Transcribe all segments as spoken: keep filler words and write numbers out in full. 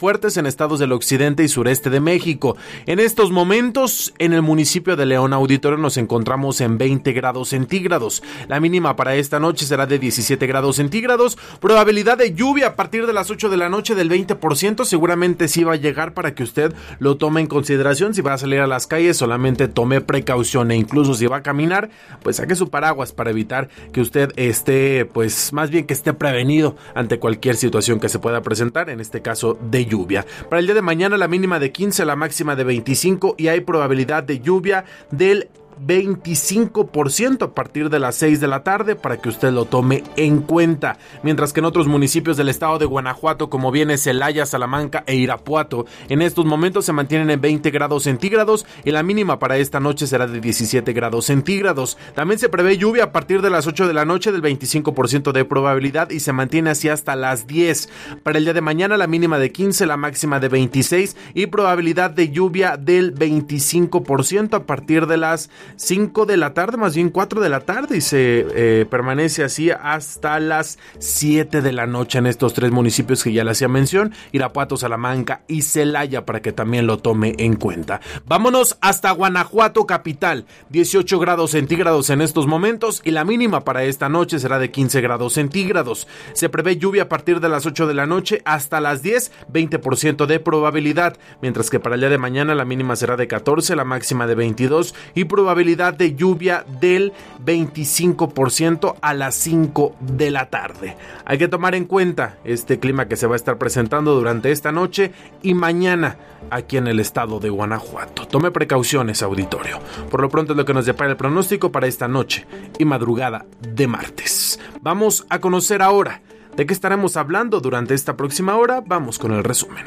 fuertes en estados del occidente y sureste de México. En estos momentos, en el municipio de León, auditorio, nos encontramos en veinte grados centígrados. La mínima para esta noche será de diecisiete grados centígrados. Probabilidad de lluvia a partir de las ocho de la noche del veinte por ciento. Seguramente sí va a llegar para que usted lo tome en consideración. Si va a salir a las calles, solamente tome precaución, e incluso si va a caminar, pues saque su paraguas para evitar que usted esté, pues más bien que esté prevenido ante cualquier situación que se pueda presentar, en este caso de lluvia. Para el día de mañana, la mínima de quince, la máxima de veinticinco, y hay probabilidad de lluvia del veinticinco por ciento a partir de las seis de la tarde, para que usted lo tome en cuenta. Mientras que en otros municipios del estado de Guanajuato, como viene Celaya, Salamanca e Irapuato, en estos momentos se mantienen en veinte grados centígrados y la mínima para esta noche será de diecisiete grados centígrados. También se prevé lluvia a partir de las ocho de la noche del veinticinco por ciento de probabilidad y se mantiene así hasta las diez. Para el día de mañana, la mínima de quince, la máxima de veintiséis y probabilidad de lluvia del veinticinco por ciento a partir de las cinco de la tarde, más bien cuatro de la tarde, y se eh, permanece así hasta las siete de la noche en estos tres municipios que ya le hacía mención, Irapuato, Salamanca y Celaya, para que también lo tome en cuenta. Vámonos hasta Guanajuato capital, dieciocho grados centígrados en estos momentos y la mínima para esta noche será de quince grados centígrados. Se prevé lluvia a partir de las ocho de la noche hasta las diez, veinte por ciento de probabilidad, mientras que para el día de mañana la mínima será de catorce, la máxima de veintidós y probabilidad probabilidad de lluvia del veinticinco por ciento a las cinco de la tarde. Hay que tomar en cuenta este clima que se va a estar presentando durante esta noche y mañana aquí en el estado de Guanajuato. Tome precauciones, auditorio. Por lo pronto es lo que nos depara el pronóstico para esta noche y madrugada de martes. Vamos a conocer ahora de qué estaremos hablando durante esta próxima hora. Vamos con el resumen.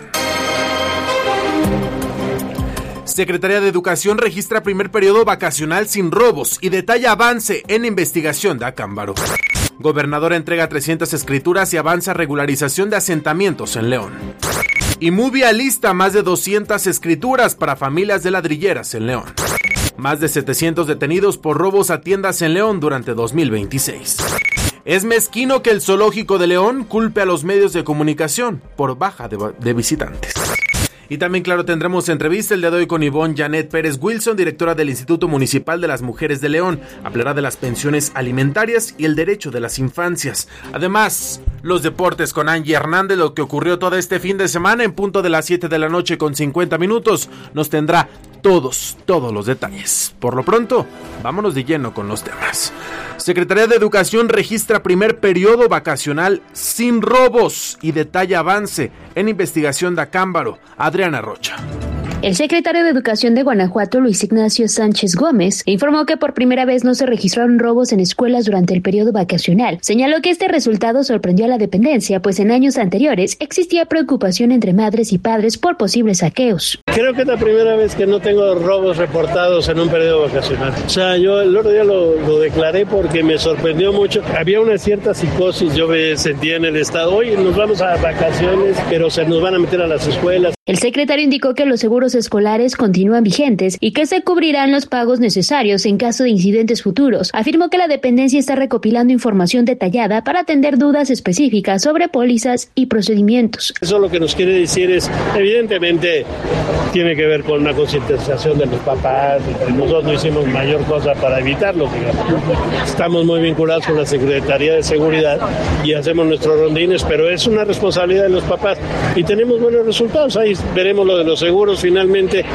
Secretaría de Educación registra primer periodo vacacional sin robos y detalla avance en investigación de Acámbaro. Gobernadora entrega trescientas escrituras y avanza regularización de asentamientos en León. Y Movia lista más de doscientas escrituras para familias de ladrilleras en León. Más de setecientos detenidos por robos a tiendas en León durante dos mil veintiséis. Es mezquino que el Zoológico de León culpe a los medios de comunicación por baja de, de visitantes. Y también, claro, tendremos entrevista el día de hoy con Ivonne Janet Pérez Wilson, directora del Instituto Municipal de las Mujeres de León. Hablará de las pensiones alimentarias y el derecho de las infancias. Además, los deportes con Angie Hernández, lo que ocurrió todo este fin de semana en punto de las siete de la noche con cincuenta minutos. Nos tendrá todos, todos los detalles. Por lo pronto, vámonos de lleno con los temas. Secretaría de Educación registra primer periodo vacacional sin robos y detalla avance en investigación de Acámbaro. Adriana Rocha. El secretario de Educación de Guanajuato, Luis Ignacio Sánchez Gómez, informó que por primera vez no se registraron robos en escuelas durante el periodo vacacional. Señaló que este resultado sorprendió a la dependencia, pues en años anteriores existía preocupación entre madres y padres por posibles saqueos. Creo que es la primera vez que no tengo robos reportados en un periodo vacacional. O sea, yo el otro día lo, lo declaré porque me sorprendió mucho. Había una cierta psicosis, yo me sentía en el estado. Oye, nos vamos a vacaciones, pero se nos van a meter a las escuelas. El secretario indicó que los seguros escolares continúan vigentes y que se cubrirán los pagos necesarios en caso de incidentes futuros. Afirmó que la dependencia está recopilando información detallada para atender dudas específicas sobre pólizas y procedimientos. Eso lo que nos quiere decir es, evidentemente, tiene que ver con una concientización de los papás. Nosotros no hicimos mayor cosa para evitarlo. Digamos. Estamos muy vinculados con la Secretaría de Seguridad y hacemos nuestros rondines, pero es una responsabilidad de los papás y tenemos buenos resultados. Ahí veremos lo de los seguros finalmente.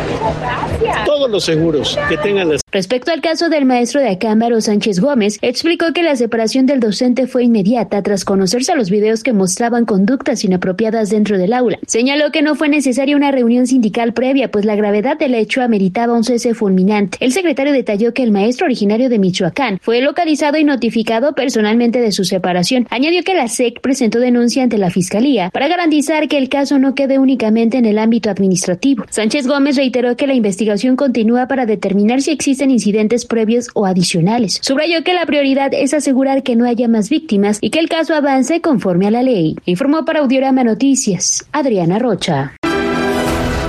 Todos los seguros que tengan las... Respecto al caso del maestro de Acámbaro, Sánchez Gómez explicó que la separación del docente fue inmediata tras conocerse los videos que mostraban conductas inapropiadas dentro del aula. Señaló que no fue necesaria una reunión sindical previa, pues la gravedad del hecho ameritaba un cese fulminante. El secretario detalló que el maestro originario de Michoacán fue localizado y notificado personalmente de su separación. Añadió que la S E C presentó denuncia ante la Fiscalía para garantizar que el caso no quede únicamente en el ámbito administrativo. Sánchez Gómez reiteró que la investigación continúa para determinar si existen incidentes previos o adicionales. Subrayó que la prioridad es asegurar que no haya más víctimas y que el caso avance conforme a la ley. Informó para Audiorama Noticias, Adriana Rocha.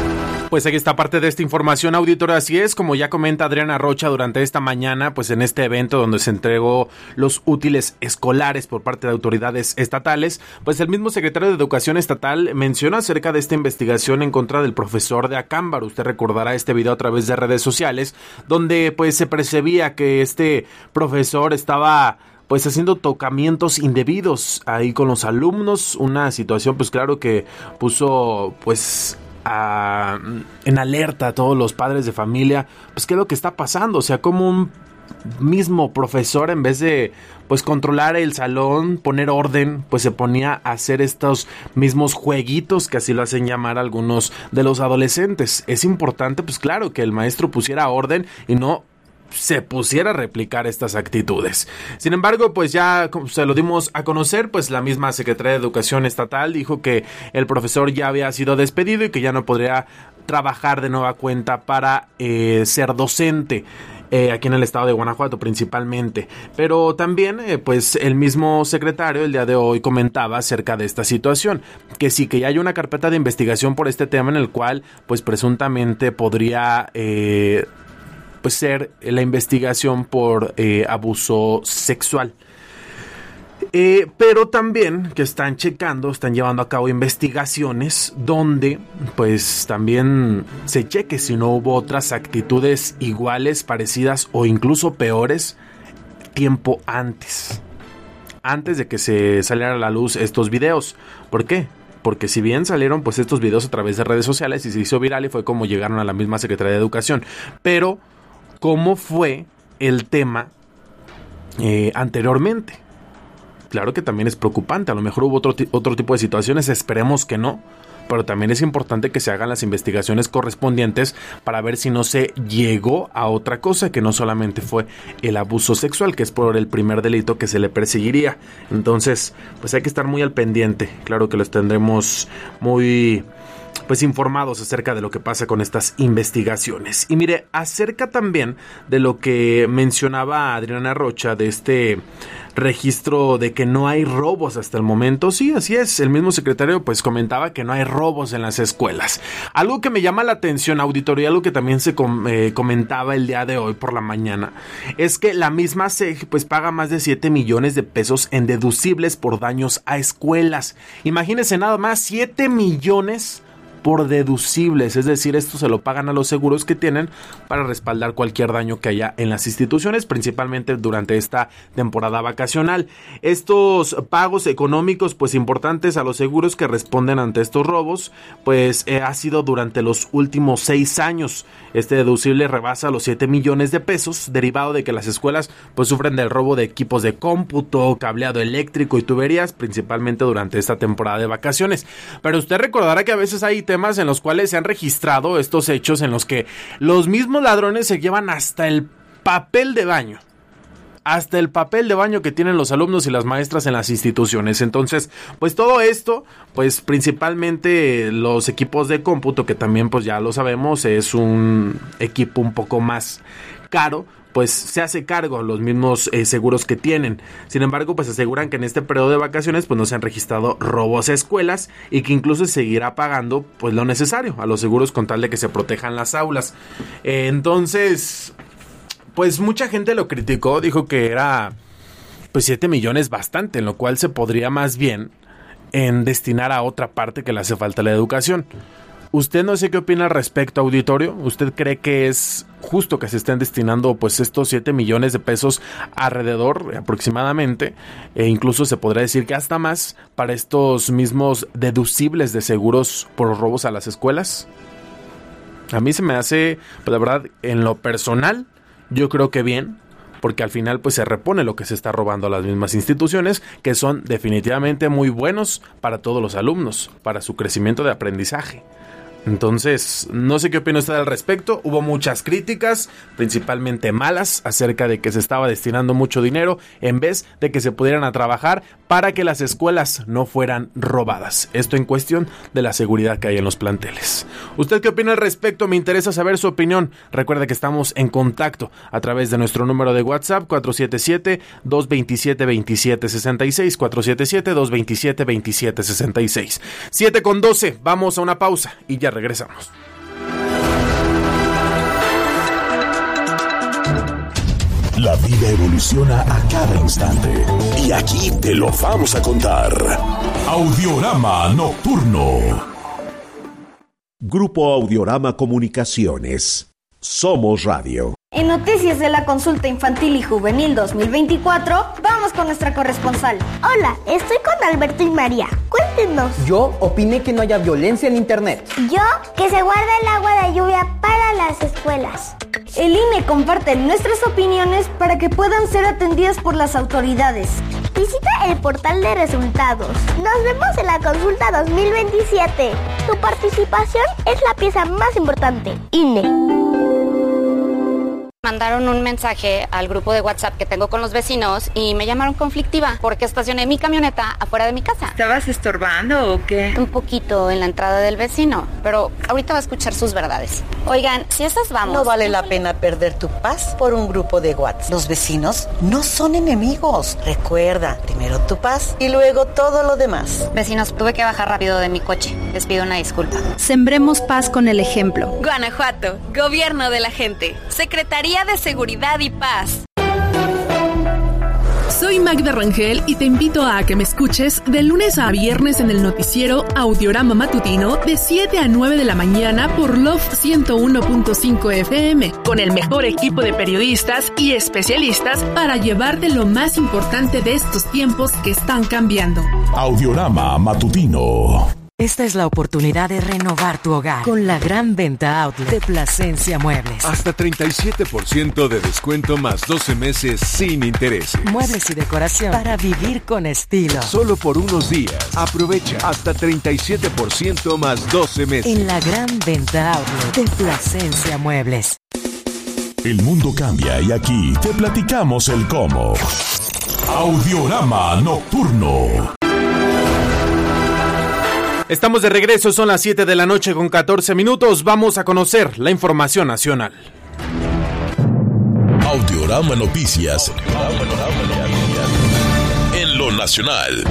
Pues aquí está parte de esta información, auditorio. Así es, como ya comenta Adriana Rocha durante esta mañana, pues en este evento donde se entregó los útiles escolares por parte de autoridades estatales, pues el mismo secretario de Educación Estatal menciona acerca de esta investigación en contra del profesor de Acámbaro. Usted recordará este video a través de redes sociales, donde pues se percibía que este profesor estaba pues haciendo tocamientos indebidos ahí con los alumnos, una situación pues claro que puso pues a, en alerta a todos los padres de familia, pues qué es lo que está pasando, o sea, como un mismo profesor en vez de pues controlar el salón, poner orden, pues se ponía a hacer estos mismos jueguitos que así lo hacen llamar algunos de los adolescentes. Es importante pues claro que el maestro pusiera orden y no se pusiera a replicar estas actitudes. Sin embargo, pues ya se lo dimos a conocer, pues la misma Secretaría de Educación Estatal dijo que el profesor ya había sido despedido y que ya no podría trabajar de nueva cuenta para eh, ser docente. Eh, aquí en el estado de Guanajuato principalmente, pero también eh, pues el mismo secretario el día de hoy comentaba acerca de esta situación, que sí que ya hay una carpeta de investigación por este tema en el cual pues presuntamente podría eh, pues ser la investigación por eh, abuso sexual. Eh, pero también que están checando, están llevando a cabo investigaciones donde pues también se cheque si no hubo otras actitudes iguales, parecidas o incluso peores tiempo antes, antes de que se salieran a la luz estos videos. ¿Por qué? Porque si bien salieron pues estos videos a través de redes sociales y se hizo viral y fue como llegaron a la misma Secretaría de Educación, pero ¿cómo fue el tema eh, anteriormente? Claro que también es preocupante, a lo mejor hubo otro, otro tipo de situaciones, esperemos que no, pero también es importante que se hagan las investigaciones correspondientes para ver si no se llegó a otra cosa, que no solamente fue el abuso sexual, que es por el primer delito que se le perseguiría. Entonces, pues hay que estar muy al pendiente, claro que los tendremos muy pues informados acerca de lo que pasa con estas investigaciones. Y mire, acerca también de lo que mencionaba Adriana Rocha, de este registro de que no hay robos hasta el momento. Sí, así es, el mismo secretario pues comentaba que no hay robos en las escuelas. Algo que me llama la atención, auditorio, algo que también se com- eh, comentaba el día de hoy por la mañana, es que la misma S E G pues paga más de siete millones de pesos en deducibles por daños a escuelas. Imagínense nada más, siete millones por deducibles, es decir, esto se lo pagan a los seguros que tienen para respaldar cualquier daño que haya en las instituciones, principalmente durante esta temporada vacacional. Estos pagos económicos pues importantes a los seguros que responden ante estos robos, pues eh, ha sido durante los últimos seis años. Este deducible rebasa los siete millones de pesos, derivado de que las escuelas pues sufren del robo de equipos de cómputo, cableado eléctrico y tuberías, principalmente durante esta temporada de vacaciones. Pero usted recordará que a veces hay temas en los cuales se han registrado estos hechos en los que los mismos ladrones se llevan hasta el papel de baño. Hasta el papel de baño que tienen los alumnos y las maestras en las instituciones. Entonces, pues todo esto, pues principalmente los equipos de cómputo, que también pues ya lo sabemos, es un equipo un poco más caro, pues se hace cargo los mismos eh, seguros que tienen. Sin embargo, pues aseguran que en este periodo de vacaciones pues no se han registrado robos a escuelas y que incluso se seguirá pagando pues lo necesario a los seguros con tal de que se protejan las aulas. Eh, entonces, pues mucha gente lo criticó, dijo que era pues siete millones bastante, en lo cual se podría más bien en destinar a otra parte que le hace falta la educación. Usted no sé qué opina al respecto, auditorio. ¿Usted cree que es justo que se estén destinando pues estos siete millones de pesos alrededor aproximadamente, e incluso se podría decir que hasta más, para estos mismos deducibles de seguros por robos a las escuelas? A mí se me hace, pues la verdad, en lo personal, yo creo que bien, porque al final pues se repone lo que se está robando a las mismas instituciones, que son definitivamente muy buenos para todos los alumnos, para su crecimiento de aprendizaje. Entonces, no sé qué opina usted al respecto. Hubo muchas críticas, principalmente malas, acerca de que se estaba destinando mucho dinero en vez de que se pudieran a trabajar para que las escuelas no fueran robadas. Esto en cuestión de la seguridad que hay en los planteles. ¿Usted qué opina al respecto? Me interesa saber su opinión. Recuerda que estamos en contacto a través de nuestro número de WhatsApp cuatro siete siete, dos dos siete, dos siete seis seis, cuatro siete siete, dos dos siete, dos siete seis seis. siete con doce, vamos a una pausa y ya regresamos. La vida evoluciona a cada instante y aquí te lo vamos a contar. Audiorama Nocturno. Grupo Audiorama Comunicaciones. Somos Radio. En Noticias de la Consulta Infantil y Juvenil dos mil veinticuatro, vamos con nuestra corresponsal. Hola, estoy con Alberto y María. Cuéntenos. Yo opiné que no haya violencia en internet. Yo, que se guarde el agua de lluvia para las escuelas. El I N E comparte nuestras opiniones para que puedan ser atendidas por las autoridades. Visita el portal de resultados. Nos vemos en la consulta dos mil veintisiete. Tu participación es la pieza más importante. I N E. Mandaron un mensaje al grupo de WhatsApp que tengo con los vecinos y me llamaron conflictiva porque estacioné mi camioneta afuera de mi casa. ¿Estabas estorbando o qué? Un poquito en la entrada del vecino, pero ahorita va a escuchar sus verdades. Oigan, si esas vamos... No vale la pena perder tu paz por un grupo de WhatsApp. Los vecinos no son enemigos. Recuerda, primero tu paz y luego todo lo demás. Vecinos, tuve que bajar rápido de mi coche. Les pido una disculpa. Sembremos paz con el ejemplo. Guanajuato, Gobierno de la Gente, Secretaría de Seguridad y Paz. Soy Magda Rangel y te invito a que me escuches de lunes a viernes en el noticiero Audiorama Matutino de siete a nueve de la mañana por Love ciento uno punto cinco F M, con el mejor equipo de periodistas y especialistas para llevarte lo más importante de estos tiempos que están cambiando. Audiorama Matutino. Esta es la oportunidad de renovar tu hogar con la gran venta outlet de Plasencia Muebles. Hasta treinta y siete por ciento de descuento más doce meses sin intereses. Muebles y decoración para vivir con estilo. Solo por unos días. Aprovecha hasta treinta y siete por ciento más doce meses. En la gran venta outlet de Plasencia Muebles. El mundo cambia y aquí te platicamos el cómo. Audiorama Nocturno. Estamos de regreso, son las siete de la noche con catorce minutos. Vamos a conocer la información nacional. Audiorama Noticias. En lo nacional.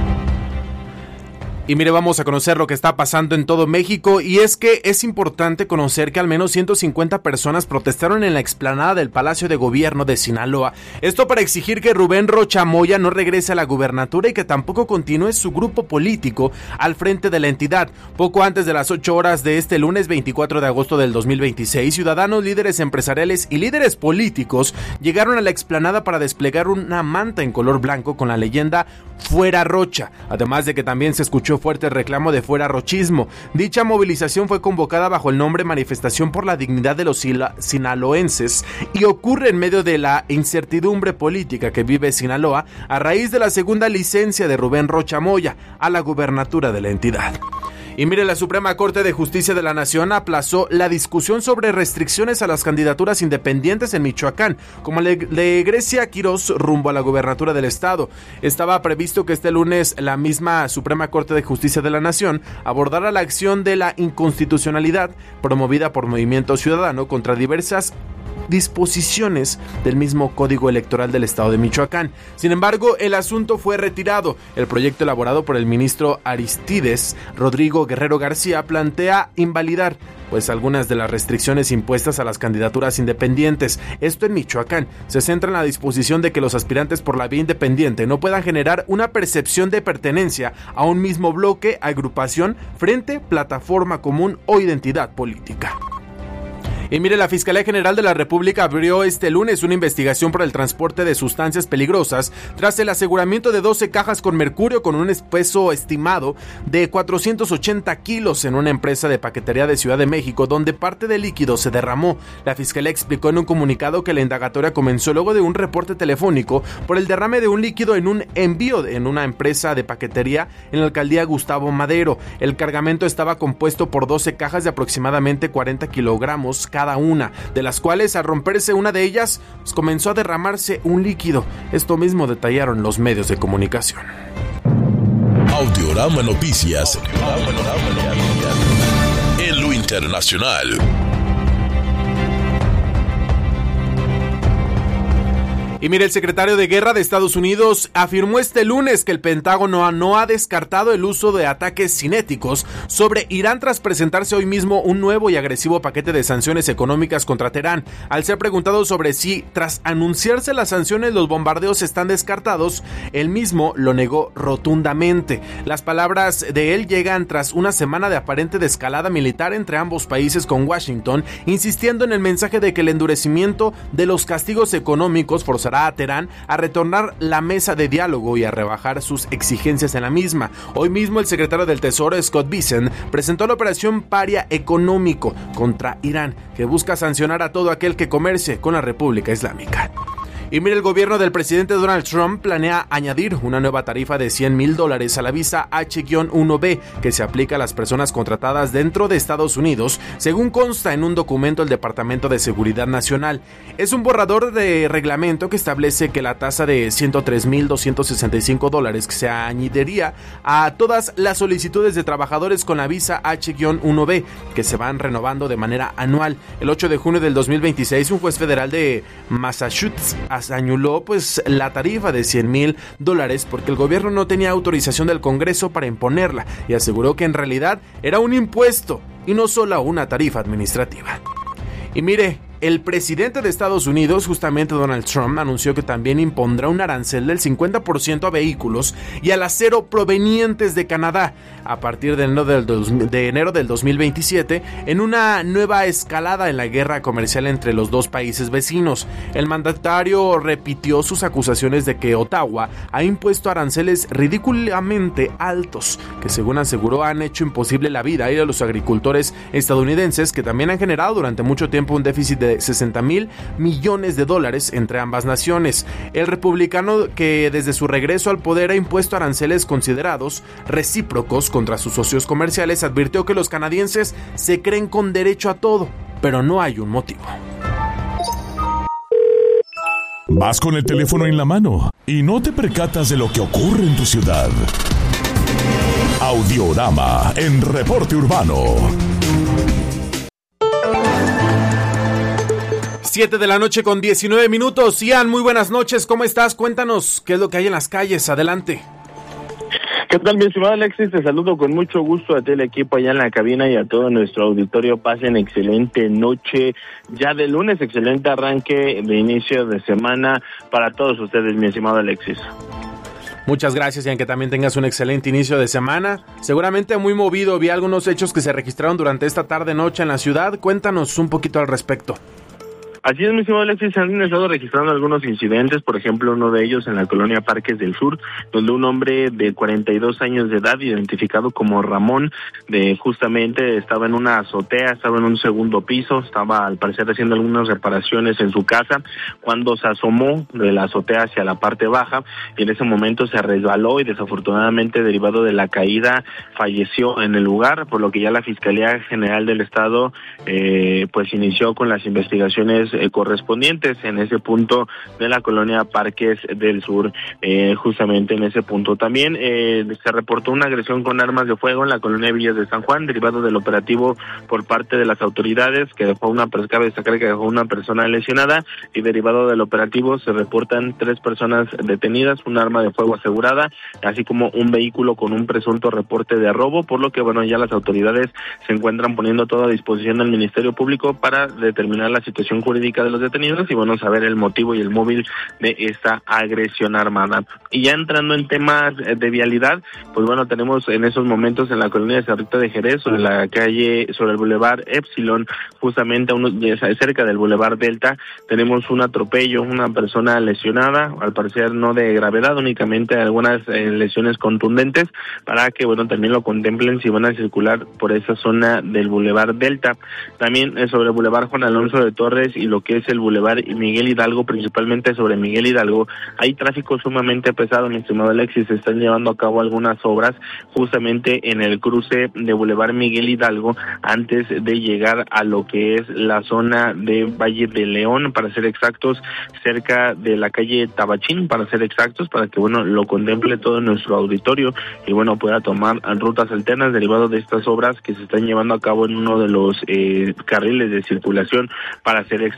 Y mire, vamos a conocer lo que está pasando en todo México, y es que es importante conocer que al menos ciento cincuenta personas protestaron en la explanada del Palacio de Gobierno de Sinaloa. Esto para exigir que Rubén Rocha Moya no regrese a la gubernatura y que tampoco continúe su grupo político al frente de la entidad. Poco antes de las ocho horas de este lunes veinticuatro de agosto del dos mil veintiséis, ciudadanos, líderes empresariales y líderes políticos llegaron a la explanada para desplegar una manta en color blanco con la leyenda "Fuera Rocha", además de que también se escuchó fuerte reclamo de fuera rochismo. Dicha movilización fue convocada bajo el nombre Manifestación por la Dignidad de los Sinaloenses y ocurre en medio de la incertidumbre política que vive Sinaloa a raíz de la segunda licencia de Rubén Rocha Moya a la gubernatura de la entidad. Y mire, la Suprema Corte de Justicia de la Nación aplazó la discusión sobre restricciones a las candidaturas independientes en Michoacán, como la de Grecia Quirós rumbo a la gubernatura del estado. Estaba previsto que este lunes la misma Suprema Corte de Justicia de la Nación abordara la acción de la inconstitucionalidad promovida por Movimiento Ciudadano contra diversas disposiciones del mismo Código Electoral del estado de Michoacán. Sin embargo, el asunto fue retirado. El proyecto elaborado por el ministro Aristides Rodrigo Guerrero García plantea invalidar pues algunas de las restricciones impuestas a las candidaturas independientes. Esto en Michoacán se centra en la disposición de que los aspirantes por la vía independiente no puedan generar una percepción de pertenencia a un mismo bloque, agrupación, frente, plataforma común o identidad política. Y mire, la Fiscalía General de la República abrió este lunes una investigación por el transporte de sustancias peligrosas tras el aseguramiento de doce cajas con mercurio con un peso estimado de cuatrocientos ochenta kilos en una empresa de paquetería de Ciudad de México, donde parte del líquido se derramó. La Fiscalía explicó en un comunicado que la indagatoria comenzó luego de un reporte telefónico por el derrame de un líquido en un envío en una empresa de paquetería en la alcaldía Gustavo Madero. El cargamento estaba compuesto por doce cajas de aproximadamente cuarenta kilogramos cada una, de las cuales al romperse una de ellas pues, comenzó a derramarse un líquido. Esto mismo detallaron los medios de comunicación. Audiorama Noticias. En lo internacional. Y mire, el secretario de Guerra de Estados Unidos afirmó este lunes que el Pentágono no ha descartado el uso de ataques cinéticos sobre Irán tras presentarse hoy mismo un nuevo y agresivo paquete de sanciones económicas contra Teherán. Al ser preguntado sobre si, tras anunciarse las sanciones, los bombardeos están descartados, él mismo lo negó rotundamente. Las palabras de él llegan tras una semana de aparente desescalada militar entre ambos países, con Washington insistiendo en el mensaje de que el endurecimiento de los castigos económicos forzará a Teherán a retornar la mesa de diálogo y a rebajar sus exigencias en la misma. Hoy mismo el secretario del Tesoro, Scott Bessent, presentó la operación Paria Económico contra Irán, que busca sancionar a todo aquel que comercie con la República Islámica. Y mire, el gobierno del presidente Donald Trump planea añadir una nueva tarifa de cien mil dólares a la visa H uno B que se aplica a las personas contratadas dentro de Estados Unidos, según consta en un documento del Departamento de Seguridad Nacional. Es un borrador de reglamento que establece que la tasa de ciento tres mil doscientos sesenta y cinco dólares que se añadiría a todas las solicitudes de trabajadores con la visa H uno B que se van renovando de manera anual. El ocho de junio del dos mil veintiséis, un juez federal de Massachusetts anuló pues la tarifa de cien mil dólares porque el gobierno no tenía autorización del Congreso para imponerla y aseguró que en realidad era un impuesto y no solo una tarifa administrativa. Y mire, el presidente de Estados Unidos, justamente Donald Trump, anunció que también impondrá un arancel del cincuenta por ciento a vehículos y al acero provenientes de Canadá a partir de enero del, dos, de enero del dos mil veintisiete, en una nueva escalada en la guerra comercial entre los dos países vecinos. El mandatario repitió sus acusaciones de que Ottawa ha impuesto aranceles ridículamente altos, que según aseguró han hecho imposible la vida y a los agricultores estadounidenses, que también han generado durante mucho tiempo un déficit de sesenta mil millones de dólares entre ambas naciones. El republicano, que desde su regreso al poder ha impuesto aranceles considerados recíprocos contra sus socios comerciales, advirtió que los canadienses se creen con derecho a todo, pero no hay un motivo. Vas con el teléfono en la mano y no te percatas de lo que ocurre en tu ciudad. Audiorama en Reporte Urbano. siete de la noche con diecinueve minutos. Ian, muy buenas noches, ¿cómo estás? Cuéntanos qué es lo que hay en las calles, adelante. ¿Qué tal, mi estimado Alexis? Te saludo con mucho gusto a todo el equipo allá en la cabina y a todo nuestro auditorio. Pasen excelente noche ya de lunes, excelente arranque de inicio de semana para todos ustedes, mi estimado Alexis. Muchas gracias, y aunque también tengas un excelente inicio de semana. Seguramente muy movido, vi algunos hechos que se registraron durante esta tarde-noche en la ciudad. Cuéntanos un poquito al respecto. Así es, mi estimado Alexis, se han estado registrando algunos incidentes, por ejemplo, uno de ellos en la colonia Parques del Sur, donde un hombre de cuarenta y dos años de edad, identificado como Ramón, de justamente estaba en una azotea, estaba en un segundo piso, estaba al parecer haciendo algunas reparaciones en su casa, cuando se asomó de la azotea hacia la parte baja, y en ese momento se resbaló y desafortunadamente, derivado de la caída, falleció en el lugar, por lo que ya la Fiscalía General del Estado eh, pues inició con las investigaciones Eh, correspondientes en ese punto de la colonia Parques del Sur. Eh, justamente en ese punto también eh, se reportó una agresión con armas de fuego en la colonia Villas de San Juan, derivado del operativo por parte de las autoridades, que dejó una, cabe destacar que dejó una persona lesionada, y derivado del operativo se reportan tres personas detenidas, un arma de fuego asegurada, así como un vehículo con un presunto reporte de robo, por lo que bueno, ya las autoridades se encuentran poniendo todo a disposición del Ministerio Público para determinar la situación jurídica de los detenidos y bueno, saber el motivo y el móvil de esta agresión armada. Y ya entrando en temas de vialidad, pues bueno, tenemos en esos momentos en la colonia de Cerrito de Jerez, sobre la calle, sobre el Boulevard Epsilon, justamente a unos, cerca del Boulevard Delta, tenemos un atropello, una persona lesionada, al parecer no de gravedad, únicamente algunas eh, lesiones contundentes, para que bueno, también lo contemplen si van a circular por esa zona del Boulevard Delta. También eh, sobre el Boulevard Juan Alonso de Torres y lo que es el Boulevard Miguel Hidalgo, principalmente sobre Miguel Hidalgo, hay tráfico sumamente pesado, mi estimado Alexis. Se están llevando a cabo algunas obras justamente en el cruce de Boulevard Miguel Hidalgo, antes de llegar a lo que es la zona de Valle de León, para ser exactos, cerca de la calle Tabachín, para ser exactos, para que bueno, lo contemple todo nuestro auditorio y bueno, pueda tomar rutas alternas derivado de estas obras que se están llevando a cabo en uno de los eh, carriles de circulación, para ser exactos.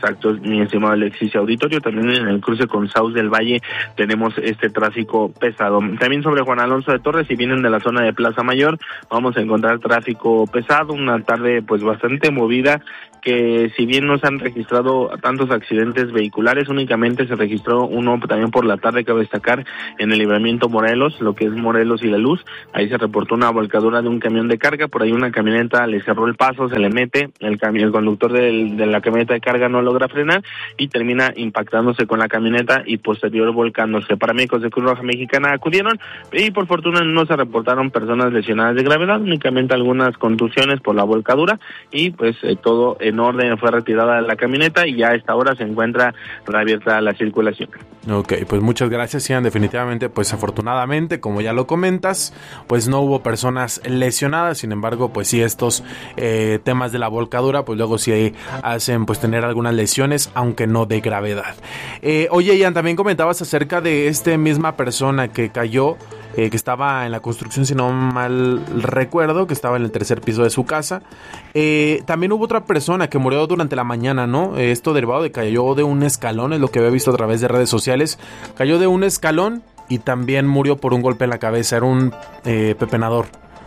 actos, mi estimado Alexis y auditorio. También en el cruce con Saus del Valle tenemos este tráfico pesado. También sobre Juan Alonso de Torres, si vienen de la zona de Plaza Mayor, vamos a encontrar tráfico pesado, una tarde pues bastante movida, que si bien no se han registrado tantos accidentes vehiculares, únicamente se registró uno también por la tarde, cabe destacar, en el libramiento Morelos, lo que es Morelos y La Luz. Ahí se reportó una volcadura de un camión de carga, por ahí una camioneta le cerró el paso, se le mete, el, cami- el conductor del, de la camioneta de carga no logra frenar y termina impactándose con la camioneta y posterior volcándose. Paramédicos de Cruz Roja Mexicana acudieron y por fortuna no se reportaron personas lesionadas de gravedad, únicamente algunas contusiones por la volcadura y pues eh, todo en orden, fue retirada la camioneta y ya a esta hora se encuentra reabierta la circulación. Ok, pues muchas gracias, Ian. Definitivamente, pues afortunadamente, como ya lo comentas, pues no hubo personas lesionadas. Sin embargo, pues sí, estos eh, temas de la volcadura, pues luego sí hacen pues tener algunas lesiones, aunque no de gravedad. Eh, oye, Ian, también comentabas acerca de esta misma persona que cayó, eh, que estaba en la construcción, si no mal recuerdo, que estaba en el tercer piso de su casa. Eh, también hubo otra persona que murió durante la mañana, ¿no? Eh, esto derivado de cayó de un escalón, es lo que había visto a través de redes sociales. Cayó de un escalón y también murió por un golpe en la cabeza. Era un eh, pepenador.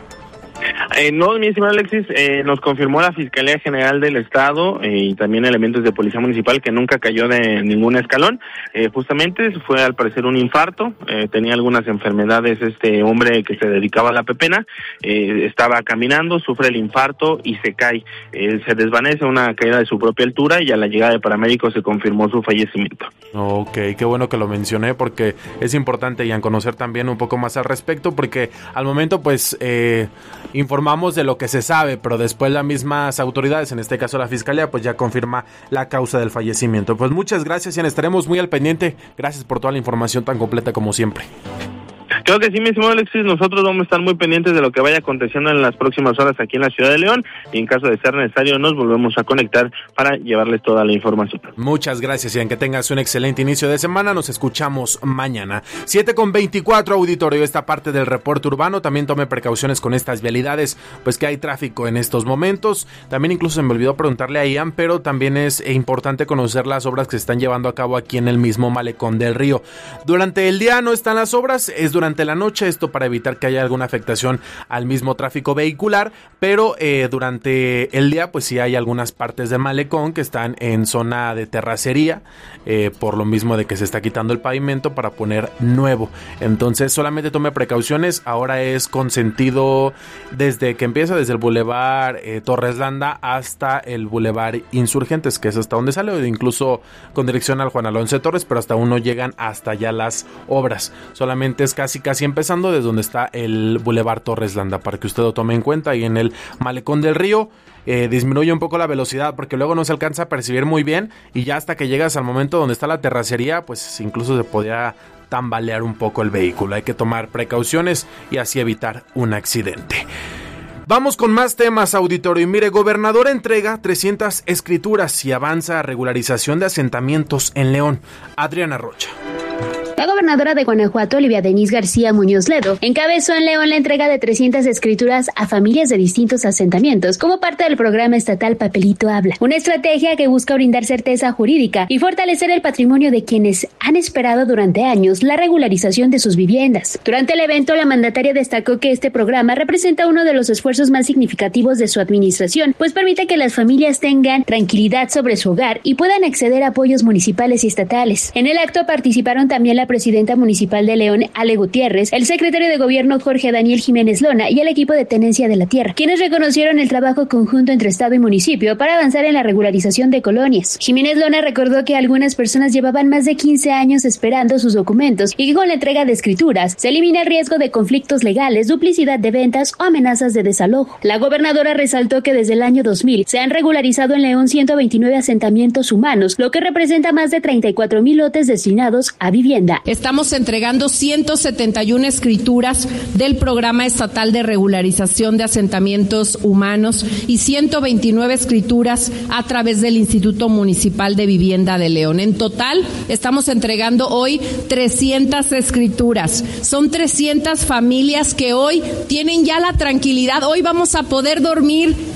Eh, no, mi estimado Alexis, eh, nos confirmó la Fiscalía General del Estado eh, y también elementos de Policía Municipal que nunca cayó de ningún escalón. Eh, justamente fue al parecer un infarto, eh, tenía algunas enfermedades este hombre que se dedicaba a la pepena, eh, estaba caminando, sufre el infarto y se cae. Eh, se desvanece, una caída de su propia altura y a la llegada de paramédicos se confirmó su fallecimiento. Ok, qué bueno que lo mencioné porque es importante, Ian, conocer también un poco más al respecto porque al momento pues eh, informamos de lo que se sabe, pero después las mismas autoridades, en este caso la Fiscalía, pues ya confirma la causa del fallecimiento. Pues muchas gracias, Ian, estaremos muy al pendiente. Gracias por toda la información tan completa como siempre. Creo que sí, mi estimado Alexis, nosotros vamos a estar muy pendientes de lo que vaya aconteciendo en las próximas horas aquí en la ciudad de León y en caso de ser necesario nos volvemos a conectar para llevarles toda la información. Muchas gracias, Ian, que tengas un excelente inicio de semana, nos escuchamos mañana. siete con veinticuatro, auditorio, esta parte del reporte urbano, también tome precauciones con estas vialidades, pues que hay tráfico en estos momentos, también incluso se me olvidó preguntarle a Ian, pero también es importante conocer las obras que se están llevando a cabo aquí en el mismo Malecón del Río. Durante el día no están las obras, es durante la noche, esto para evitar que haya alguna afectación al mismo tráfico vehicular, pero eh, durante el día pues sí hay algunas partes de Malecón que están en zona de terracería, eh, por lo mismo de que se está quitando el pavimento para poner nuevo, entonces solamente tome precauciones. Ahora es con sentido desde que empieza desde el Boulevard eh, Torres Landa hasta el Boulevard Insurgentes, que es hasta donde sale, o incluso con dirección al Juan Alonso de Torres, pero hasta aún no llegan hasta allá las obras, solamente es casi casi empezando desde donde está el Boulevard Torres Landa, para que usted lo tome en cuenta. Y en el Malecón del Río eh, disminuye un poco la velocidad porque luego no se alcanza a percibir muy bien y ya hasta que llegas al momento donde está la terracería pues incluso se podría tambalear un poco el vehículo. Hay que tomar precauciones y así evitar un accidente. Vamos con más temas, auditorio. Y mire, gobernador entrega trescientas escrituras y avanza a regularización de asentamientos en León. Adriana Rocha. La gobernadora de Guanajuato, Olivia Denise García Muñoz Ledo, encabezó en León la entrega de trescientas escrituras a familias de distintos asentamientos como parte del programa estatal Papelito Habla, una estrategia que busca brindar certeza jurídica y fortalecer el patrimonio de quienes han esperado durante años la regularización de sus viviendas. Durante el evento, la mandataria destacó que este programa representa uno de los esfuerzos más significativos de su administración, pues permite que las familias tengan tranquilidad sobre su hogar y puedan acceder a apoyos municipales y estatales. En el acto participaron también la presidenta municipal de León, Ale Gutiérrez, el secretario de Gobierno, Jorge Daniel Jiménez Lona, y el equipo de Tenencia de la Tierra, quienes reconocieron el trabajo conjunto entre Estado y municipio para avanzar en la regularización de colonias. Jiménez Lona recordó que algunas personas llevaban más de quince años esperando sus documentos y que con la entrega de escrituras se elimina el riesgo de conflictos legales, duplicidad de ventas o amenazas de desalojo. La gobernadora resaltó que desde el año dos mil se han regularizado en León ciento veintinueve asentamientos humanos, lo que representa más de treinta y cuatro mil lotes destinados a vivienda. Estamos entregando ciento setenta y una escrituras del Programa Estatal de Regularización de Asentamientos Humanos y ciento veintinueve escrituras a través del Instituto Municipal de Vivienda de León. En total, estamos entregando hoy trescientas escrituras. Son trescientas familias que hoy tienen ya la tranquilidad. Hoy vamos a poder dormir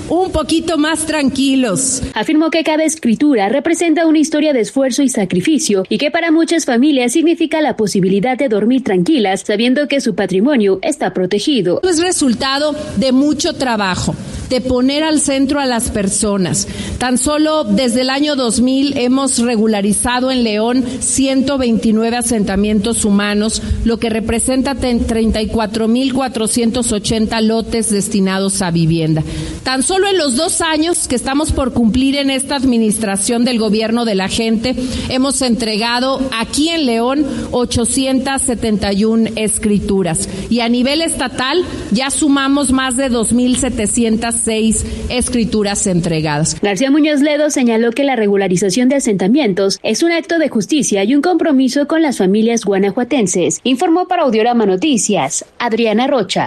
un poquito más tranquilos. Afirmó que cada escritura representa una historia de esfuerzo y sacrificio y que para muchas familias significa la posibilidad de dormir tranquilas sabiendo que su patrimonio está protegido. Es resultado de mucho trabajo, de poner al centro a las personas. Tan solo desde el año dos mil hemos regularizado en León ciento veintinueve asentamientos humanos, lo que representa treinta y cuatro mil cuatrocientos ochenta lotes destinados a vivienda. Tan solo en los dos años que estamos por cumplir en esta administración del gobierno de la gente, hemos entregado aquí en León ochocientas setenta y una escrituras y a nivel estatal ya sumamos más de dos mil setecientas seis escrituras entregadas. García Muñoz Ledo señaló que la regularización de asentamientos es un acto de justicia y un compromiso con las familias guanajuatenses. Informó para Audiorama Noticias, Adriana Rocha.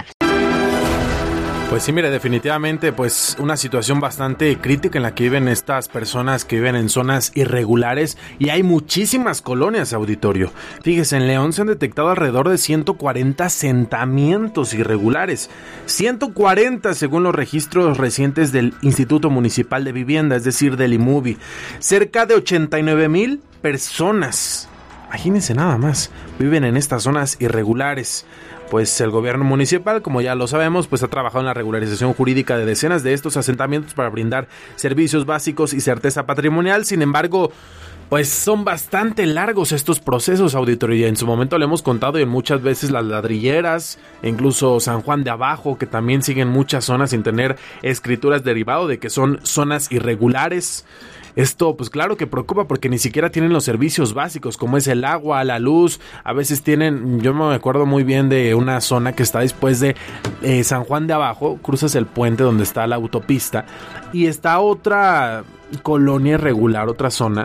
Pues sí, mire, definitivamente pues una situación bastante crítica en la que viven estas personas que viven en zonas irregulares y hay muchísimas colonias, auditorio. Fíjese, en León se han detectado alrededor de ciento cuarenta asentamientos irregulares, ciento cuarenta según los registros recientes del Instituto Municipal de Vivienda, es decir, del IMUVI. Cerca de ochenta y nueve mil personas, imagínense nada más, viven en estas zonas irregulares. Pues el gobierno municipal, como ya lo sabemos, pues ha trabajado en la regularización jurídica de decenas de estos asentamientos para brindar servicios básicos y certeza patrimonial. Sin embargo, pues son bastante largos estos procesos, auditorio. En su momento le hemos contado y en muchas veces las ladrilleras, incluso San Juan de Abajo, que también siguen muchas zonas sin tener escrituras, derivado de que son zonas irregulares. Esto pues claro que preocupa porque ni siquiera tienen los servicios básicos como es el agua, la luz. A veces tienen, yo me acuerdo muy bien de una zona que está después de eh, San Juan de Abajo, cruzas el puente donde está la autopista y está otra colonia irregular, otra zona.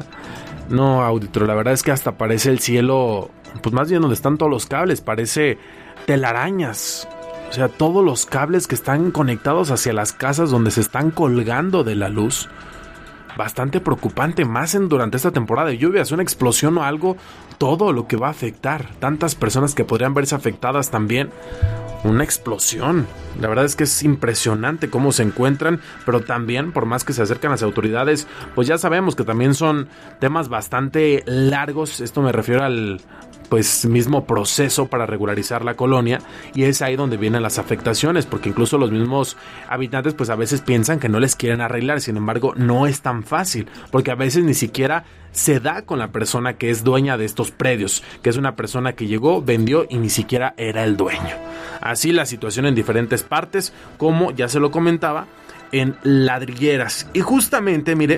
No, auditor, la verdad es que hasta parece el cielo, pues más bien donde están todos los cables, parece telarañas. O sea, todos los cables que están conectados hacia las casas donde se están colgando de la luz. Bastante preocupante, más en durante esta temporada de lluvias, una explosión o algo, todo lo que va a afectar, tantas personas que podrían verse afectadas también, una explosión. La verdad es que es impresionante cómo se encuentran, pero también por más que se acercan las autoridades, pues ya sabemos que también son temas bastante largos. Esto me refiero al pues mismo proceso para regularizar la colonia, y es ahí donde vienen las afectaciones, porque incluso los mismos habitantes pues a veces piensan que no les quieren arreglar. Sin embargo, no es tan fácil, porque a veces ni siquiera se da con la persona que es dueña de estos predios, que es una persona que llegó, vendió y ni siquiera era el dueño. Así la situación en diferentes partes, como ya se lo comentaba, en ladrilleras. Y justamente, mire,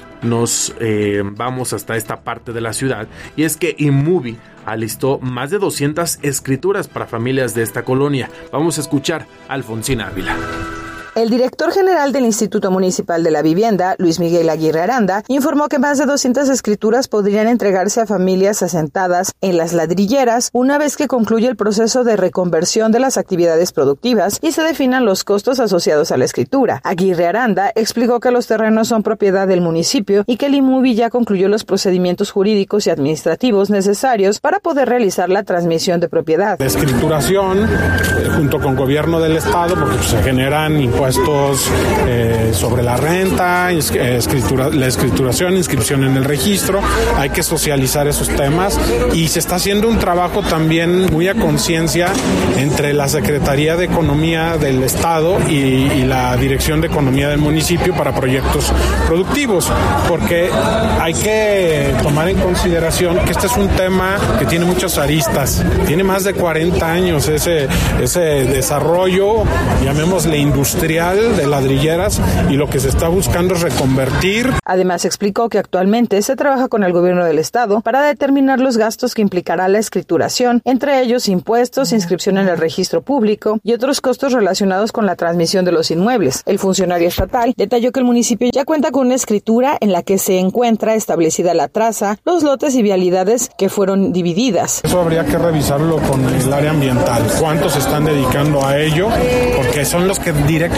nos eh, vamos hasta esta parte de la ciudad, y es que IMUVI alistó más de doscientas escrituras para familias de esta colonia. Vamos a escuchar a Alfonsina Ávila. El director general del Instituto Municipal de la Vivienda, Luis Miguel Aguirre Aranda, informó que más de doscientas escrituras podrían entregarse a familias asentadas en las ladrilleras una vez que concluya el proceso de reconversión de las actividades productivas y se definan los costos asociados a la escritura. Aguirre Aranda explicó que los terrenos son propiedad del municipio y que el IMUVI ya concluyó los procedimientos jurídicos y administrativos necesarios para poder realizar la transmisión de propiedad. La escrituración, eh, junto con gobierno del estado, porque pues, se generan impuestos Impuestos eh, sobre la renta, escritura, la escrituración, inscripción en el registro. Hay que socializar esos temas y se está haciendo un trabajo también muy a conciencia entre la Secretaría de Economía del Estado y, y la Dirección de Economía del municipio para proyectos productivos, porque hay que tomar en consideración que este es un tema que tiene muchas aristas, tiene más de cuarenta años ese, ese desarrollo, llamémosle industrial, de ladrilleras, y lo que se está buscando es reconvertir. Además explicó que actualmente se trabaja con el gobierno del estado para determinar los gastos que implicará la escrituración, entre ellos impuestos, inscripción en el registro público y otros costos relacionados con la transmisión de los inmuebles. El funcionario estatal detalló que el municipio ya cuenta con una escritura en la que se encuentra establecida la traza, los lotes y vialidades que fueron divididas. Eso habría que revisarlo con el área ambiental, cuántos se están dedicando a ello, porque son los que directamente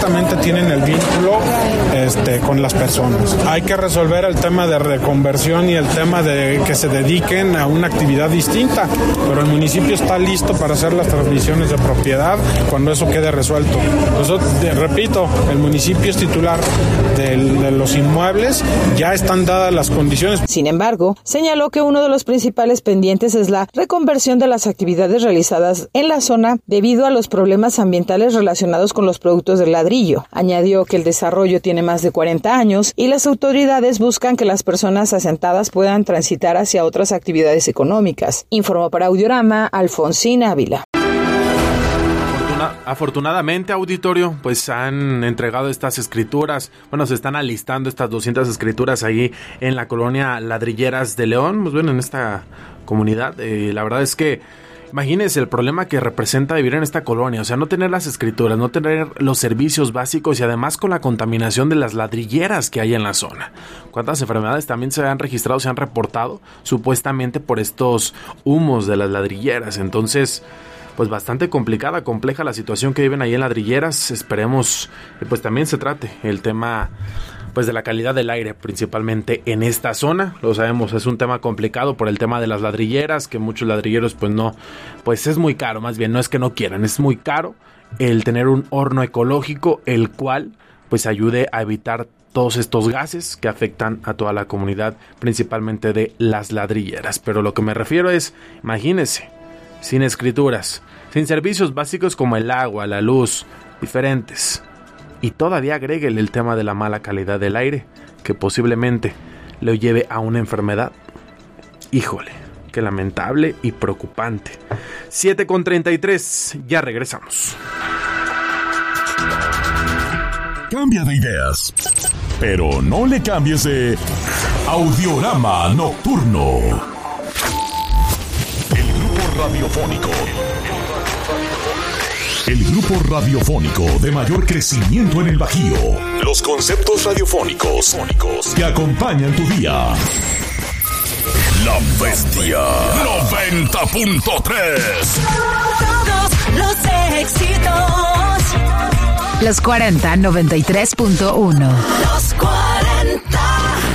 directamente tienen el vínculo este, con las personas. Hay que resolver el tema de reconversión y el tema de que se dediquen a una actividad distinta, pero el municipio está listo para hacer las transmisiones de propiedad cuando eso quede resuelto. Nosotros, de, repito, el municipio es titular de, de los inmuebles, ya están dadas las condiciones. Sin embargo, señaló que uno de los principales pendientes es la reconversión de las actividades realizadas en la zona debido a los problemas ambientales relacionados con los productos del ladrillo. Añadió que el desarrollo tiene más de cuarenta años y las autoridades buscan que las personas asentadas puedan transitar hacia otras actividades económicas. Informó para Audiorama Alfonsina Ávila. Afortunadamente, auditorio, pues han entregado estas escrituras, bueno, se están alistando estas doscientas escrituras ahí en la colonia Ladrilleras de León, pues bueno, en esta comunidad, eh, la verdad es que imagínense el problema que representa vivir en esta colonia, o sea, no tener las escrituras, no tener los servicios básicos y además con la contaminación de las ladrilleras que hay en la zona. ¿Cuántas enfermedades también se han registrado, se han reportado supuestamente por estos humos de las ladrilleras? Entonces, pues bastante complicada, compleja la situación que viven ahí en Ladrilleras. Esperemos que pues también se trate el tema pues de la calidad del aire, principalmente en esta zona. Lo sabemos, es un tema complicado por el tema de las ladrilleras, que muchos ladrilleros pues no, pues es muy caro, más bien no es que no quieran, es muy caro el tener un horno ecológico, el cual pues ayude a evitar todos estos gases que afectan a toda la comunidad, principalmente de las ladrilleras. Pero lo que me refiero es, imagínense, sin escrituras, sin servicios básicos como el agua, la luz, diferentes, y todavía agréguele el tema de la mala calidad del aire, que posiblemente le lleve a una enfermedad. Híjole, qué lamentable y preocupante. siete con treinta y tres, ya regresamos. Cambia de ideas, pero no le cambies de Audiorama Nocturno. Radiofónico. El grupo radiofónico de mayor crecimiento en el Bajío. Los conceptos radiofónicos que acompañan tu día. La Bestia noventa punto tres. Todos los éxitos. Los cuarenta noventa y tres punto uno. Los cuarenta.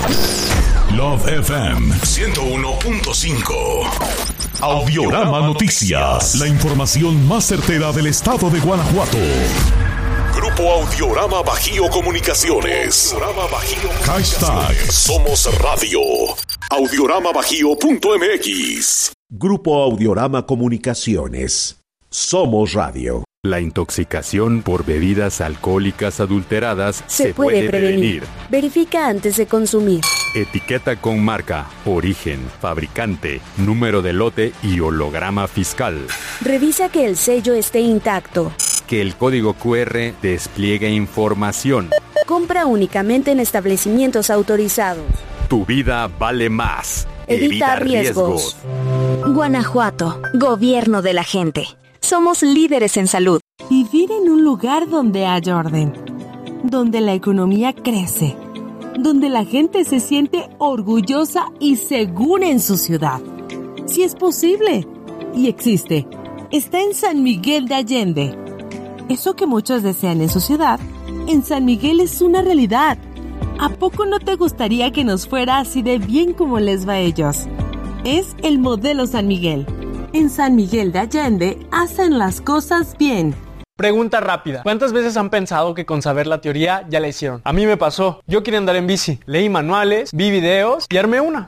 Love F M ciento uno punto cinco. Audiorama Noticias, la información más certera del estado de Guanajuato. Grupo Audiorama Bajío Comunicaciones. Hashtag Somos Radio. audiorama bajío punto m x. Grupo Audiorama Comunicaciones. Somos Radio. La intoxicación por bebidas alcohólicas adulteradas se, se puede, puede prevenir. prevenir. Verifica antes de consumir. Etiqueta con marca, origen, fabricante, número de lote y holograma fiscal. Revisa que el sello esté intacto. Que el código cu erre despliegue información. Compra únicamente en establecimientos autorizados. Tu vida vale más. Evita, Evita riesgos. riesgos. Guanajuato, gobierno de la gente. Somos líderes en salud. Vivir en un lugar donde haya orden, donde la economía crece, donde la gente se siente orgullosa y segura en su ciudad. Si es posible y existe, está en San Miguel de Allende. Eso que muchos desean en su ciudad, en San Miguel es una realidad. ¿A poco no te gustaría que nos fuera así de bien como les va a ellos? Es el modelo San Miguel. En San Miguel de Allende hacen las cosas bien. Pregunta rápida. ¿Cuántas veces han pensado que con saber la teoría ya la hicieron? A mí me pasó. Yo quería andar en bici. Leí manuales, vi videos y armé una.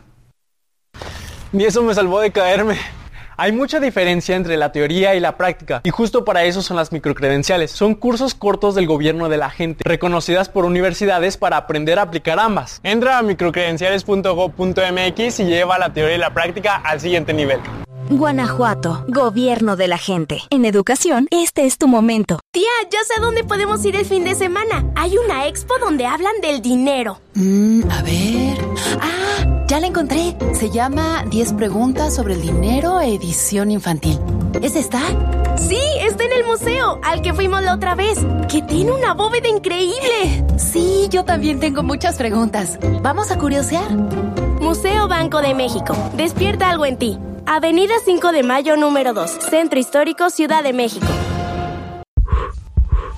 Y eso me salvó de caerme. Hay mucha diferencia entre la teoría y la práctica, y justo para eso son las microcredenciales. Son cursos cortos del gobierno de la gente, reconocidas por universidades para aprender a aplicar ambas. Entra a microcredenciales punto gob punto m x y lleva la teoría y la práctica al siguiente nivel. Guanajuato, gobierno de la gente. En educación, este es tu momento. Tía, ya sé dónde podemos ir el fin de semana. Hay una expo donde hablan del dinero. Mm, a ver... ¡Ah! Ya la encontré. Se llama diez preguntas sobre el dinero, edición infantil. ¿Es esta? Sí, está en el museo, al que fuimos la otra vez, que tiene una bóveda increíble. Sí, yo también tengo muchas preguntas. ¿Vamos a curiosear? Museo Banco de México. Despierta algo en ti. Avenida cinco de Mayo número dos, Centro Histórico, Ciudad de México.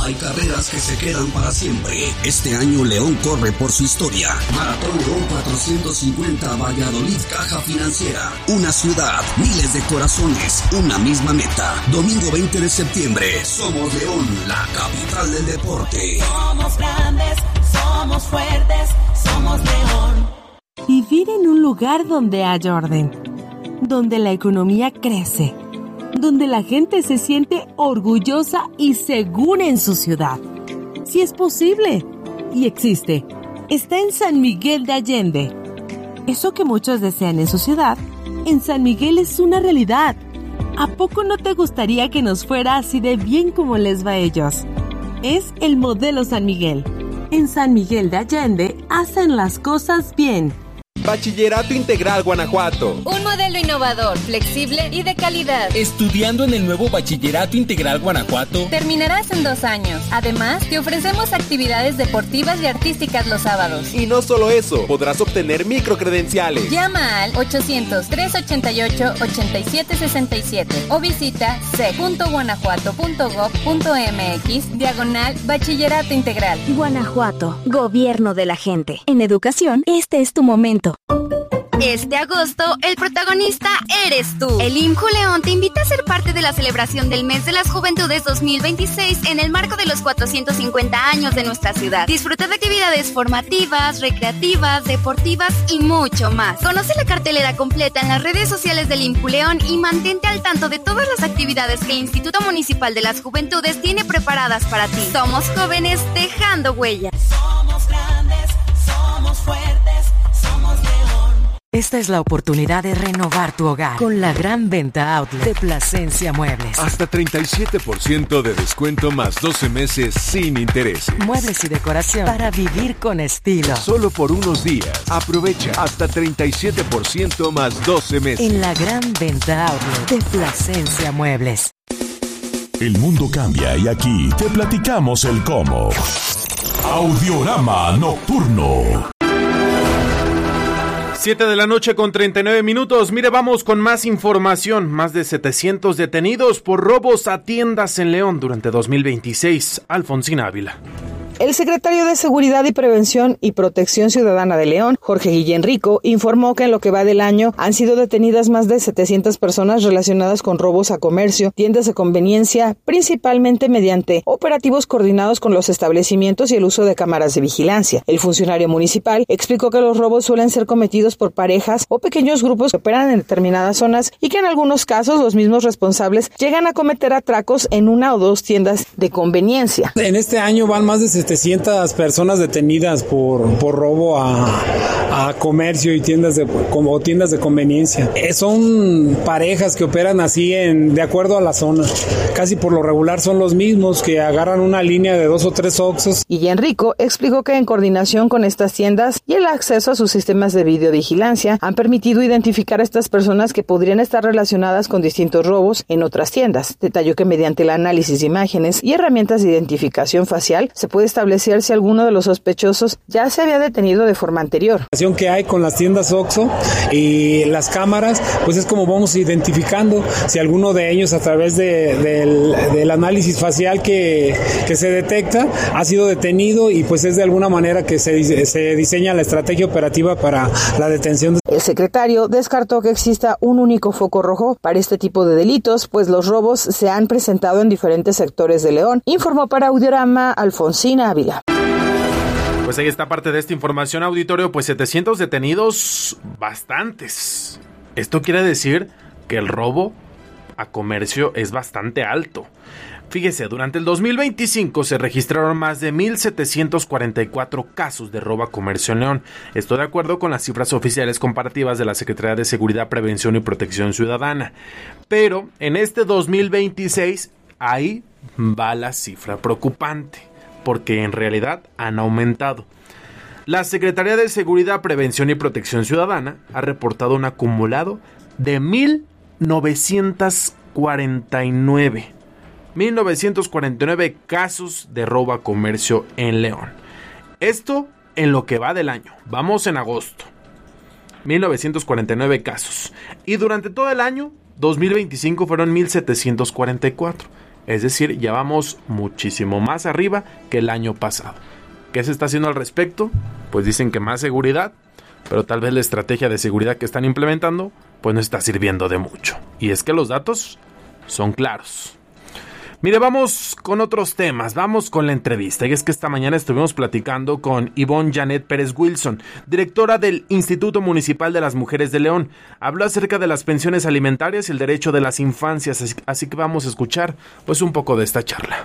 Hay carreras que se quedan para siempre. Este año León corre por su historia. Maratón León cuatrocientos cincuenta Valladolid Caja Financiera. Una ciudad, miles de corazones, una misma meta. Domingo veinte de septiembre. Somos León, la capital del deporte. Somos grandes, somos fuertes, somos León. Vivir en un lugar donde hay orden, donde la economía crece, donde la gente se siente orgullosa y segura en su ciudad. Si es posible y existe, está en San Miguel de Allende. Eso que muchos desean en su ciudad, en San Miguel es una realidad. ¿A poco no te gustaría que nos fuera así de bien como les va a ellos? Es el modelo San Miguel. En San Miguel de Allende hacen las cosas bien. Bachillerato Integral Guanajuato. Un modelo innovador, flexible y de calidad. Estudiando en el nuevo Bachillerato Integral Guanajuato, terminarás en dos años. Además, te ofrecemos actividades deportivas y artísticas los sábados. Y no solo eso, podrás obtener microcredenciales. Llama al ochocientos, trescientos ochenta y ocho, ochenta y siete sesenta y siete o visita c e punto guanajuato punto gob punto m x diagonal Bachillerato Integral. Guanajuato, gobierno de la gente. En educación, este es tu momento. Este agosto, el protagonista eres tú. El I M J U León te invita a ser parte de la celebración del Mes de las Juventudes dos mil veintiséis en el marco de los cuatrocientos cincuenta años de nuestra ciudad. Disfruta de actividades formativas, recreativas, deportivas y mucho más. Conoce la cartelera completa en las redes sociales del I M J U León y mantente al tanto de todas las actividades que el Instituto Municipal de las Juventudes tiene preparadas para ti. Somos jóvenes dejando huellas. Somos grandes, somos fuertes. Esta es la oportunidad de renovar tu hogar con la gran venta outlet de Plasencia Muebles. Hasta treinta y siete por ciento de descuento más doce meses sin intereses. Muebles y decoración para vivir con estilo. Solo por unos días. Aprovecha hasta treinta y siete por ciento más doce meses. En la gran venta outlet de Plasencia Muebles. El mundo cambia y aquí te platicamos el cómo. Audiorama Nocturno. siete de la noche con treinta y nueve minutos. Mire, vamos con más información. Más de setecientos detenidos por robos a tiendas en León durante dos mil veintiséis. Alfonsina Ávila. El secretario de Seguridad y Prevención y Protección Ciudadana de León, Jorge Guillén Rico, informó que en lo que va del año han sido detenidas más de setecientas personas relacionadas con robos a comercio, tiendas de conveniencia, principalmente mediante operativos coordinados con los establecimientos y el uso de cámaras de vigilancia. El funcionario municipal explicó que los robos suelen ser cometidos por parejas o pequeños grupos que operan en determinadas zonas y que en algunos casos los mismos responsables llegan a cometer atracos en una o dos tiendas de conveniencia. En este año van más de setecientas personas detenidas por, por robo a, a comercio y tiendas de, como tiendas de conveniencia. Eh, son parejas que operan así en, de acuerdo a la zona. Casi por lo regular son los mismos que agarran una línea de dos o tres Oxxos. Y Enrico explicó que en coordinación con estas tiendas y el acceso a sus sistemas de videovigilancia han permitido identificar a estas personas que podrían estar relacionadas con distintos robos en otras tiendas. Detalló que mediante el análisis de imágenes y herramientas de identificación facial se puede establecer si alguno de los sospechosos ya se había detenido de forma anterior. La relación que hay con las tiendas Oxxo y las cámaras, pues es como vamos identificando si alguno de ellos a través de, del, del análisis facial que, que se detecta ha sido detenido y pues es de alguna manera que se, se diseña la estrategia operativa para la detención. El secretario descartó que exista un único foco rojo para este tipo de delitos, pues los robos se han presentado en diferentes sectores de León. Informó para Audiorama Alfonsina Ávila. Pues ahí está parte de esta información, auditorio. Pues setecientos detenidos, bastantes. Esto quiere decir que el robo a comercio es bastante alto. Fíjese, durante el dos mil veinticinco se registraron más de mil setecientos cuarenta y cuatro casos de robo a comercio en León. Esto de acuerdo con las cifras oficiales comparativas de la Secretaría de Seguridad, Prevención y Protección Ciudadana. Pero en este dos mil veintiséis, ahí va la cifra preocupante, porque en realidad han aumentado. La Secretaría de Seguridad, Prevención y Protección Ciudadana ha reportado un acumulado de mil novecientos cuarenta y nueve casos de robo a comercio en León. Esto en lo que va del año. Vamos en agosto. mil novecientos cuarenta y nueve casos. Y durante todo el año dos mil veinticinco fueron mil setecientos cuarenta y cuatro. Es decir, ya vamos muchísimo más arriba que el año pasado. ¿Qué se está haciendo al respecto? Pues dicen que más seguridad, pero tal vez la estrategia de seguridad que están implementando pues no está sirviendo de mucho. Y es que los datos son claros. Mire, vamos con otros temas, vamos con la entrevista. Y es que esta mañana estuvimos platicando con Ivonne Janet Pérez Wilson, directora del Instituto Municipal de las Mujeres de León. Habló acerca de las pensiones alimentarias y el derecho de las infancias, así, así que vamos a escuchar pues un poco de esta charla.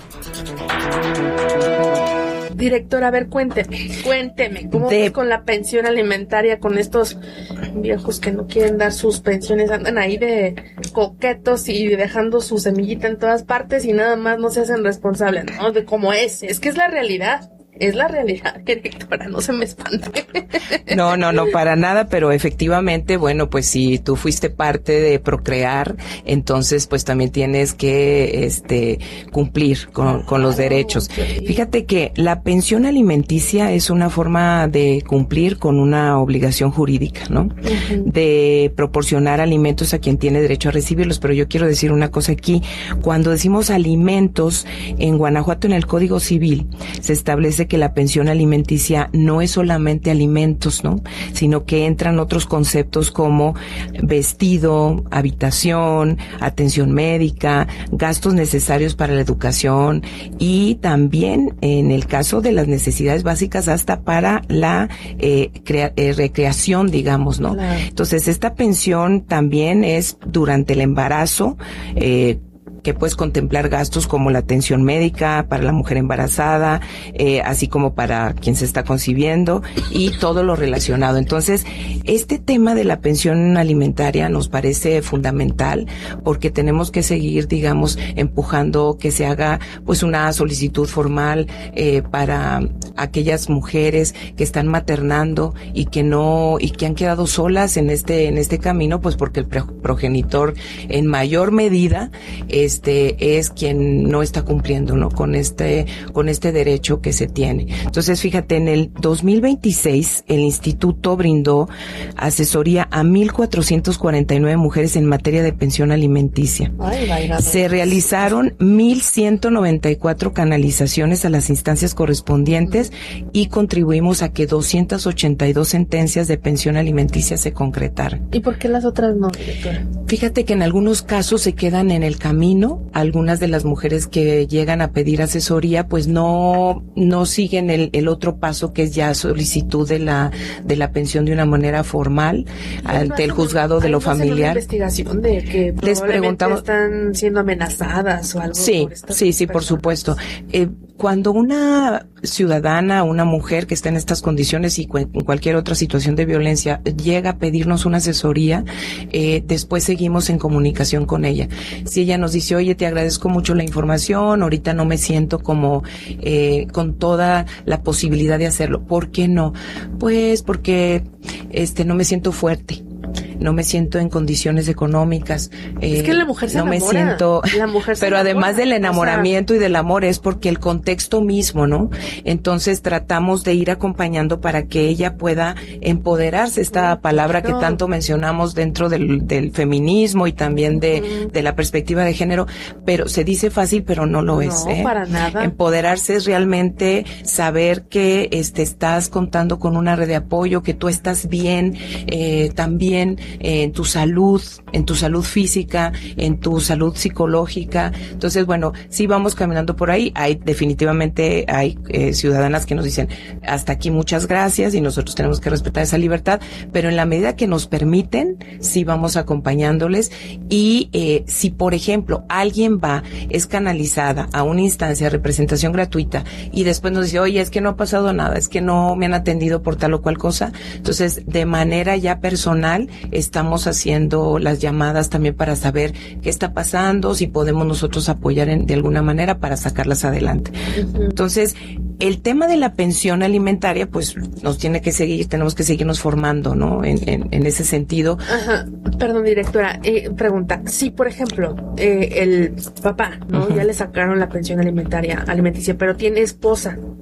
Directora, a ver, cuénteme, cuénteme, ¿cómo de... con la pensión alimentaria, con estos viejos que no quieren dar sus pensiones, andan ahí de coquetos y dejando su semillita en todas partes y nada más no se hacen responsables, ¿no? De cómo es, es que es la realidad. Es la realidad, directora, no se me espante. No, no, no, para nada, pero efectivamente, bueno, pues si tú fuiste parte de Procrear, entonces pues también tienes que este cumplir con, con los derechos. Fíjate que la pensión alimenticia es una forma de cumplir con una obligación jurídica, ¿no? Uh-huh. De proporcionar alimentos a quien tiene derecho a recibirlos, pero yo quiero decir una cosa aquí, cuando decimos alimentos, en Guanajuato en el Código Civil se establece que la pensión alimenticia no es solamente alimentos, ¿no? Sino que entran otros conceptos como vestido, habitación, atención médica, gastos necesarios para la educación y también en el caso de las necesidades básicas hasta para la eh, crea- eh, recreación, digamos, ¿no? Claro. Entonces esta pensión también es durante el embarazo, eh, que puedes contemplar gastos como la atención médica para la mujer embarazada, eh, así como para quien se está concibiendo y todo lo relacionado. Entonces, este tema de la pensión alimentaria nos parece fundamental porque tenemos que seguir, digamos, empujando que se haga pues una solicitud formal eh, para aquellas mujeres que están maternando y que no y que han quedado solas en este en este camino, pues porque el progenitor en mayor medida es Este es quien no está cumpliendo, ¿no? Con este, con este derecho que se tiene. Entonces, fíjate, en el dos mil veintiséis, el instituto brindó asesoría a mil cuatrocientas cuarenta y nueve mujeres en materia de pensión alimenticia. Ay, vaya, se realizaron mil ciento noventa y cuatro canalizaciones a las instancias correspondientes uh-huh. y contribuimos a que doscientas ochenta y dos sentencias de pensión alimenticia se concretaran. ¿Y por qué las otras no, directora? Fíjate que en algunos casos se quedan en el camino. Algunas de las mujeres que llegan a pedir asesoría pues no no siguen el, el otro paso que es ya solicitud de la de la pensión de una manera formal ante el juzgado de lo familiar. Una investigación de que les preguntamos están siendo amenazadas o algo. Sí, por sí, sí, por supuesto. Eh, cuando una ciudadana, una mujer que está en estas condiciones y cu- en cualquier otra situación de violencia llega a pedirnos una asesoría, eh, después seguimos en comunicación con ella. Si ella nos dice, oye, te agradezco mucho la información, ahorita no me siento como eh, con toda la posibilidad de hacerlo. ¿Por qué no? Pues porque este no me siento fuerte. No me siento en condiciones económicas. Eh, es que la mujer se no enamora. me siento. La mujer se pero enamora, además del enamoramiento o sea, y del amor es porque el contexto mismo, ¿no? Entonces tratamos de ir acompañando para que ella pueda empoderarse, esta palabra que tanto mencionamos dentro del, del feminismo y también de, uh-huh. de la perspectiva de género, pero se dice fácil, pero no lo es. No, ¿eh? para nada. Empoderarse es realmente saber que este estás contando con una red de apoyo, que tú estás bien, eh, también eh, en tu salud, en tu salud física, en tu salud psicológica. Entonces, bueno, sí vamos caminando por ahí. Hay definitivamente hay eh, ciudadanas que nos dicen hasta aquí muchas gracias y nosotros tenemos que respetar esa libertad, pero en la medida que nos permiten, sí vamos acompañándoles y eh, si por ejemplo alguien va, es canalizada a una instancia de representación gratuita y después nos dice, oye, es que no ha pasado nada, es que no me han atendido por tal o cual cosa, entonces de manera ya personal estamos haciendo las llamadas también para saber qué está pasando, si podemos nosotros apoyar en, de alguna manera para sacarlas adelante. Uh-huh. Entonces, el tema de la pensión alimentaria, pues nos tiene que seguir, tenemos que seguirnos formando, ¿no? En, en, en ese sentido. Ajá. Perdón, directora, eh, pregunta, si por ejemplo, eh, el papá, ¿no? Uh-huh. Ya le sacaron la pensión alimentaria, alimenticia, pero tiene esposa.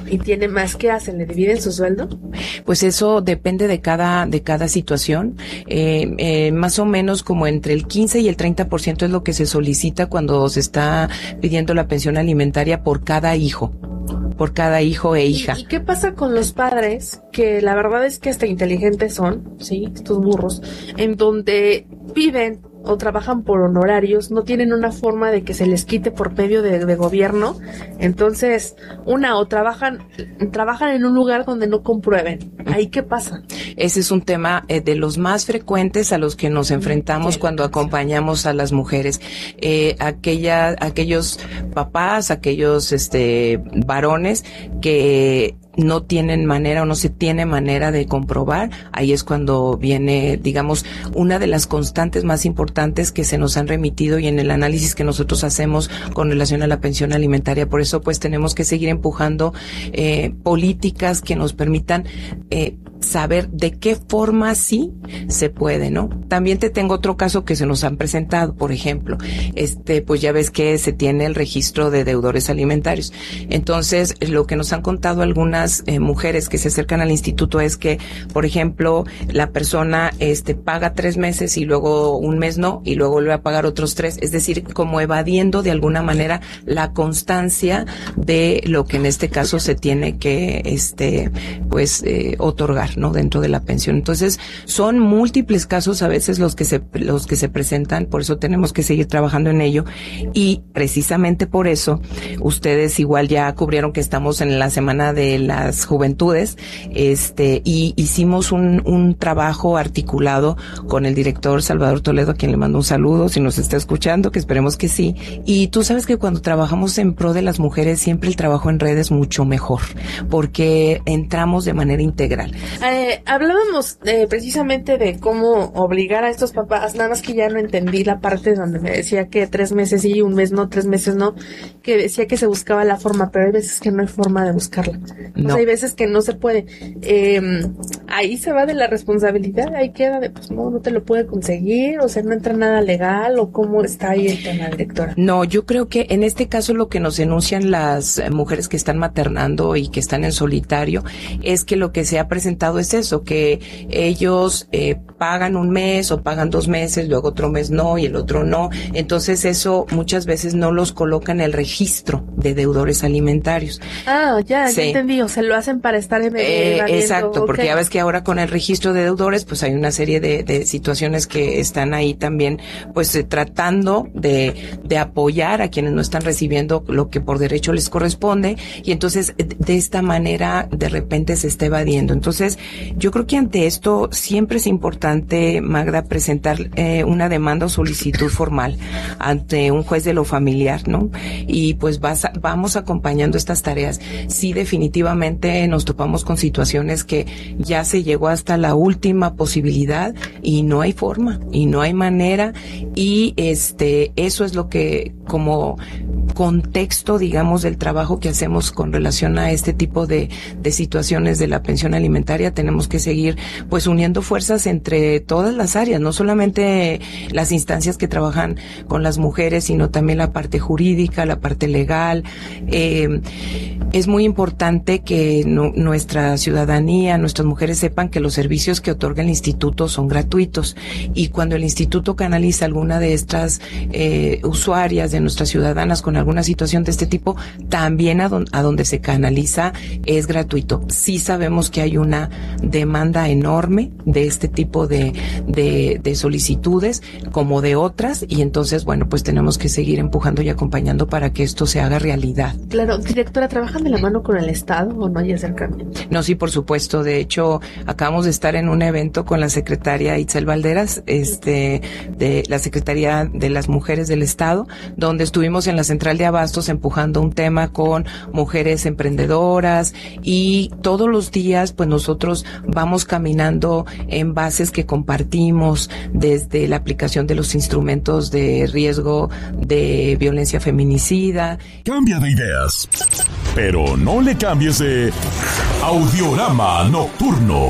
y tiene más, ¿qué hacen? ¿Le dividen su sueldo? Pues eso depende de cada de cada situación. Eh, eh, más o menos como entre el quince y el treinta por ciento es lo que se solicita cuando se está pidiendo la pensión alimentaria por cada hijo. por cada hijo e hija. ¿Y, ¿Y qué pasa con los padres que la verdad es que hasta inteligentes son, sí, estos burros, en donde viven o trabajan por honorarios, no tienen una forma de que se les quite por medio de, de gobierno? Entonces, una, o trabajan trabajan en un lugar donde no comprueben. ¿Ahí qué pasa? Ese es un tema eh, de los más frecuentes a los que nos enfrentamos sí, cuando acompañamos a las mujeres. Eh, aquella, aquellos papás, aquellos este varones que no tienen manera o no se tiene manera de comprobar, ahí es cuando viene, digamos, una de las constantes más importantes que se nos han remitido y en el análisis que nosotros hacemos con relación a la pensión alimentaria. Por eso, pues, tenemos que seguir empujando eh, políticas que nos permitan eh, saber de qué forma sí se puede, ¿no? También te tengo otro caso que se nos han presentado, por ejemplo, este, pues ya ves que se tiene el registro de deudores alimentarios. Entonces, lo que nos han contado algunas eh, mujeres que se acercan al instituto es que, por ejemplo, la persona este paga tres meses y luego un mes no, y luego vuelve a pagar otros tres, es decir, como evadiendo de alguna manera la constancia de lo que en este caso se tiene que, este, pues, eh, otorgar, ¿no? Dentro de la pensión. Entonces, son múltiples casos a veces los que se, los que se presentan, por eso tenemos que seguir trabajando en ello, y precisamente por eso, ustedes igual ya cubrieron que estamos en la semana de las juventudes, este, y hicimos un, un trabajo articulado con el director Salvador Toledo, a quien le mando un saludo, si nos está escuchando, que esperemos que sí. Y tú sabes que cuando trabajamos en pro de las mujeres, siempre el trabajo en red es mucho mejor, porque entramos de manera integral. Eh, hablábamos eh, precisamente de cómo obligar a estos papás, nada más que ya no entendí la parte donde me decía que tres meses sí, un mes no, tres meses no, que decía que se buscaba la forma, pero hay veces que no hay forma de buscarla. No. O sea, hay veces que no se puede. Eh, ahí se va de la responsabilidad, ahí queda de, pues no, no te lo puede conseguir, o sea, no entra nada legal, o cómo está ahí el tema, directora. No, yo creo que en este caso lo que nos denuncian las mujeres que están maternando y que están en solitario es que lo que se ha presentado es eso, que ellos eh, pagan un mes o pagan dos meses, luego otro mes no y el otro no. Entonces eso muchas veces no los coloca en el registro de deudores alimentarios. Ah, ya, sí. Ya entendí, o sea, lo hacen para estar en el eh, Exacto, porque okay. Ya ves que ahora con el registro de deudores, pues hay una serie de, de situaciones que están ahí también, pues eh, tratando de, de apoyar a quienes no están recibiendo lo que por derecho les corresponde, y entonces de esta manera de repente se está evadiendo. Entonces, yo creo que ante esto siempre es importante, Magda, presentar eh, una demanda o solicitud formal ante un juez de lo familiar, ¿no? Y pues vas a, vamos acompañando estas tareas. Sí, definitivamente nos topamos con situaciones que ya se llegó hasta la última posibilidad y no hay forma y no hay manera, y este eso es lo que como contexto, digamos, del trabajo que hacemos con relación a este tipo de, de situaciones de la pensión alimentaria. Tenemos que seguir pues uniendo fuerzas entre todas las áreas, no solamente las instancias que trabajan con las mujeres, sino también la parte jurídica, la parte legal. Eh, es muy importante que no, nuestra ciudadanía, nuestras mujeres sepan que los servicios que otorga el instituto son gratuitos, y cuando el instituto canaliza alguna de estas eh, usuarias, de nuestras ciudadanas con alguna situación de este tipo, también a, don, a donde se canaliza es gratuito. Sí sabemos que hay una demanda enorme de este tipo de, de, de solicitudes como de otras, y entonces, bueno, pues tenemos que seguir empujando y acompañando para que esto se haga realidad. Claro, directora, ¿trabajan de la mano con el Estado o no hay acercamiento? No, sí, por supuesto. De hecho, acabamos de estar en un evento con la secretaria Itzel Valderas, este, de la Secretaría de las Mujeres del Estado, donde estuvimos en la central de abastos empujando un tema con mujeres emprendedoras, y todos los días pues nosotros vamos caminando en bases que compartimos, desde la aplicación de los instrumentos de riesgo de violencia feminicida. Cambia de ideas, pero no le cambies de Audiorama Nocturno.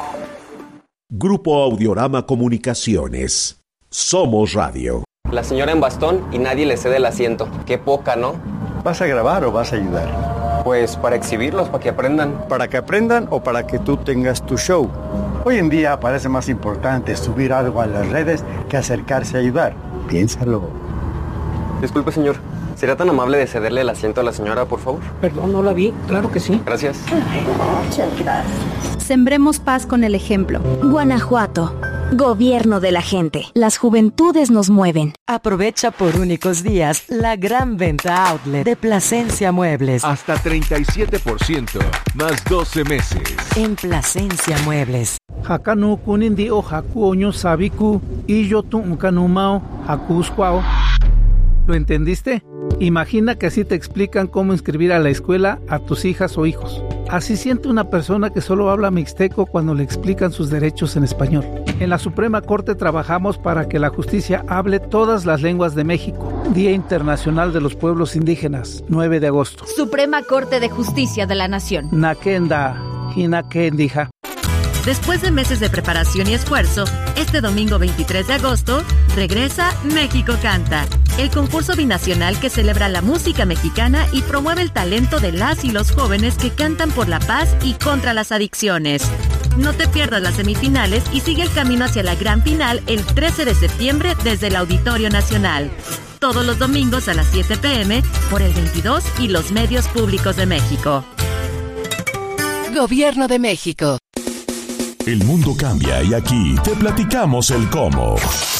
Grupo Audiorama Comunicaciones. Somos radio. La señora en bastón y nadie le cede el asiento. Qué poca, ¿no? ¿Vas a grabar o vas a ayudar? Pues para exhibirlos, para que aprendan. Para que aprendan o para que tú tengas tu show. Hoy en día parece más importante subir algo a las redes que acercarse a ayudar. Piénsalo. Disculpe, señor. ¿Sería tan amable de cederle el asiento a la señora, por favor? Perdón, no la vi. Claro que sí. Gracias. Muchas gracias. Sembremos paz con el ejemplo. Guanajuato. Gobierno de la gente. Las juventudes nos mueven. Aprovecha por únicos días la gran venta outlet de Plasencia Muebles. Hasta treinta y siete por ciento, más doce meses. En Plasencia Muebles. Hakanu kunindi o haku oño sabiku y yo tu unkanumao hakusquao. ¿Lo entendiste? Imagina que así te explican cómo inscribir a la escuela a tus hijas o hijos. Así siente una persona que solo habla mixteco cuando le explican sus derechos en español. En la Suprema Corte trabajamos para que la justicia hable todas las lenguas de México. Día Internacional de los Pueblos Indígenas, nueve de agosto. Suprema Corte de Justicia de la Nación. Nakenda, Hinakendija. Después de meses de preparación y esfuerzo, este domingo veintitrés de agosto, regresa México Canta, el concurso binacional que celebra la música mexicana y promueve el talento de las y los jóvenes que cantan por la paz y contra las adicciones. No te pierdas las semifinales y sigue el camino hacia la gran final el trece de septiembre desde el Auditorio Nacional. Todos los domingos a las siete pm por el veintidós y los medios públicos de México. Gobierno de México. El mundo cambia y aquí te platicamos el cómo.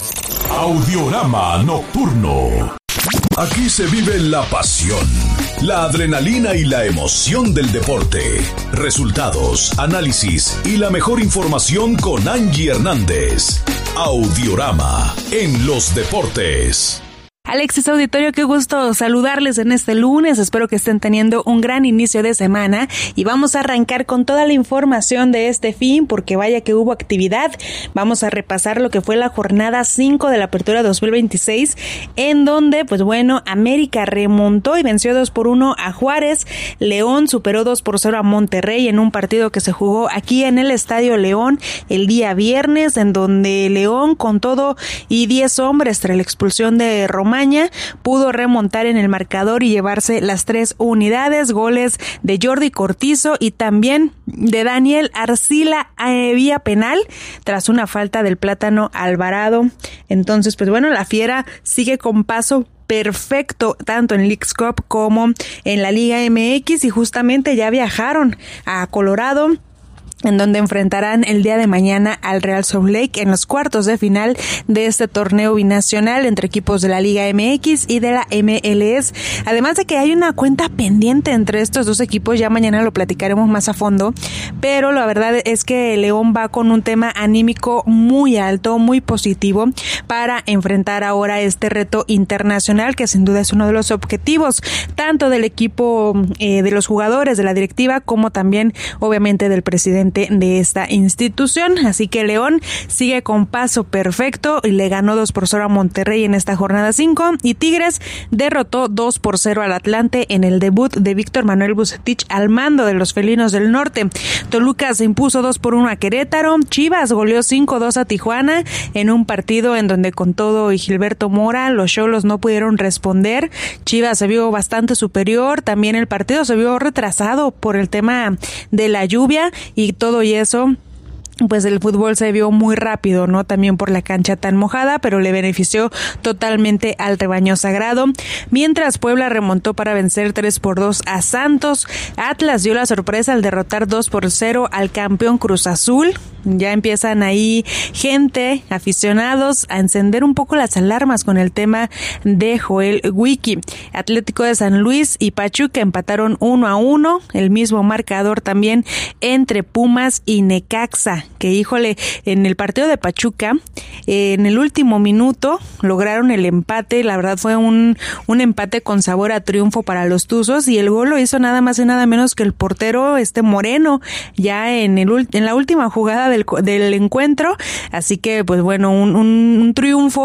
Audiorama Nocturno. Aquí se vive la pasión, la adrenalina y la emoción del deporte. Resultados, análisis y la mejor información con Angie Hernández. Audiorama en los deportes. Alexis Auditorio, qué gusto saludarles en este lunes. Espero que estén teniendo un gran inicio de semana y vamos a arrancar con toda la información de este fin porque vaya que hubo actividad. Vamos a repasar lo que fue la jornada cinco de la Apertura dos mil veintiséis, en donde, pues bueno, América remontó y venció dos por uno a Juárez. León superó dos por cero a Monterrey en un partido que se jugó aquí en el Estadio León el día viernes, en donde León, con todo y diez hombres tras la expulsión de Román, pudo remontar en el marcador y llevarse las tres unidades, goles de Jordi Cortizo y también de Daniel Arcila eh, vía penal tras una falta del Plátano Alvarado. Entonces, pues bueno, la Fiera sigue con paso perfecto tanto en Leagues Cup como en la Liga M X y justamente ya viajaron a Colorado, en donde enfrentarán el día de mañana al Real Salt Lake en los cuartos de final de este torneo binacional entre equipos de la Liga M X y de la M L S. Además de que hay una cuenta pendiente entre estos dos equipos, ya mañana lo platicaremos más a fondo, pero la verdad es que León va con un tema anímico muy alto, muy positivo para enfrentar ahora este reto internacional que sin duda es uno de los objetivos tanto del equipo, eh, de los jugadores, de la directiva, como también obviamente del presidente de esta institución. Así que León sigue con paso perfecto y le ganó dos por cero a Monterrey en esta jornada cinco, y Tigres derrotó dos por cero al Atlante en el debut de Víctor Manuel Bucetich al mando de los felinos del norte. Toluca se impuso dos por uno a Querétaro. Chivas goleó cinco dos a Tijuana en un partido en donde con todo y Gilberto Mora los Xolos no pudieron responder. Chivas se vio bastante superior. También el partido se vio retrasado por el tema de la lluvia y todo y eso, pues el fútbol se vio muy rápido, ¿no? También por la cancha tan mojada, pero le benefició totalmente al rebaño sagrado. Mientras Puebla remontó para vencer tres por dos a Santos. Atlas dio la sorpresa al derrotar dos por cero al campeón Cruz Azul. Ya empiezan ahí gente, aficionados, a encender un poco las alarmas con el tema de Joel Wiki. Atlético de San Luis y Pachuca empataron uno a uno, el mismo marcador también entre Pumas y Necaxa, que híjole, en el partido de Pachuca, eh, en el último minuto lograron el empate. La verdad fue un, un empate con sabor a triunfo para los Tuzos, y el gol lo hizo nada más y nada menos que el portero este Moreno, ya en el en la última jugada del, del encuentro. Así que pues bueno, un, un, un triunfo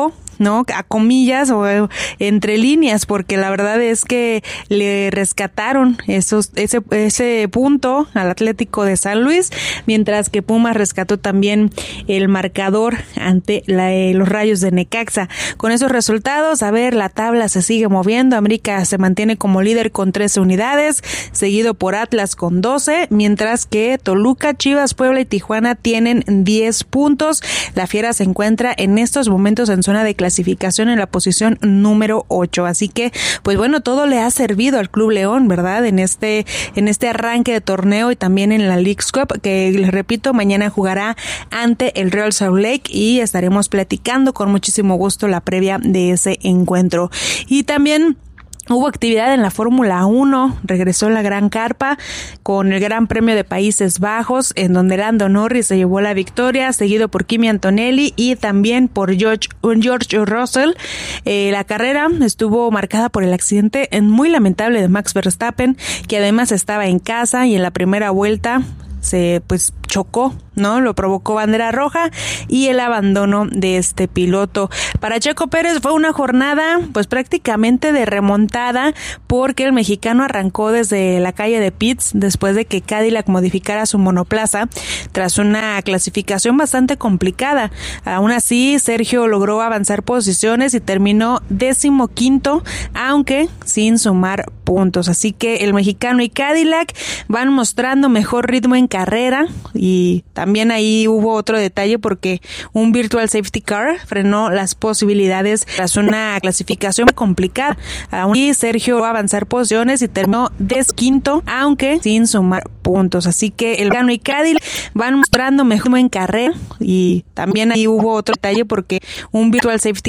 ¿no? A comillas o eh, entre líneas, porque la verdad es que le rescataron esos, ese, ese punto al Atlético de San Luis, mientras que Pumas rescató también el marcador ante la, eh, los Rayos de Necaxa. Con esos resultados, a ver, la tabla se sigue moviendo. América se mantiene como líder con trece unidades, seguido por Atlas con doce, mientras que Toluca, Chivas, Puebla y Tijuana tienen diez puntos. La Fiera se encuentra en estos momentos en zona de clasificación en la posición número ocho. Así que, pues bueno, todo le ha servido al Club León, ¿verdad? En este, en este arranque de torneo y también en la Leagues Cup, que les repito, mañana jugará ante el Real Salt Lake y estaremos platicando con muchísimo gusto la previa de ese encuentro. Y también hubo actividad en la Fórmula uno, regresó la Gran Carpa con el Gran Premio de Países Bajos, en donde Lando Norris se llevó la victoria, seguido por Kimi Antonelli y también por George, George Russell. Eh, la carrera estuvo marcada por el accidente muy lamentable de Max Verstappen, que además estaba en casa y en la primera vuelta se pues chocó, ¿no? Lo provocó bandera roja y el abandono de este piloto. Para Checo Pérez fue una jornada pues prácticamente de remontada, porque el mexicano arrancó desde la calle de pits después de que Cadillac modificara su monoplaza tras una clasificación bastante complicada. Aún así, Sergio logró avanzar posiciones y terminó décimo quinto, aunque sin sumar puntos. Así que el mexicano y Cadillac van mostrando mejor ritmo en carrera. Y también ahí hubo otro detalle, porque un virtual safety car frenó las posibilidades tras una clasificación complicada. Aún así, Sergio va a avanzar posiciones y terminó desquinto, aunque sin sumar puntos. Así que el Gano y Cadillac van mostrando mejor en carrera. Y también ahí hubo otro detalle, porque un virtual safety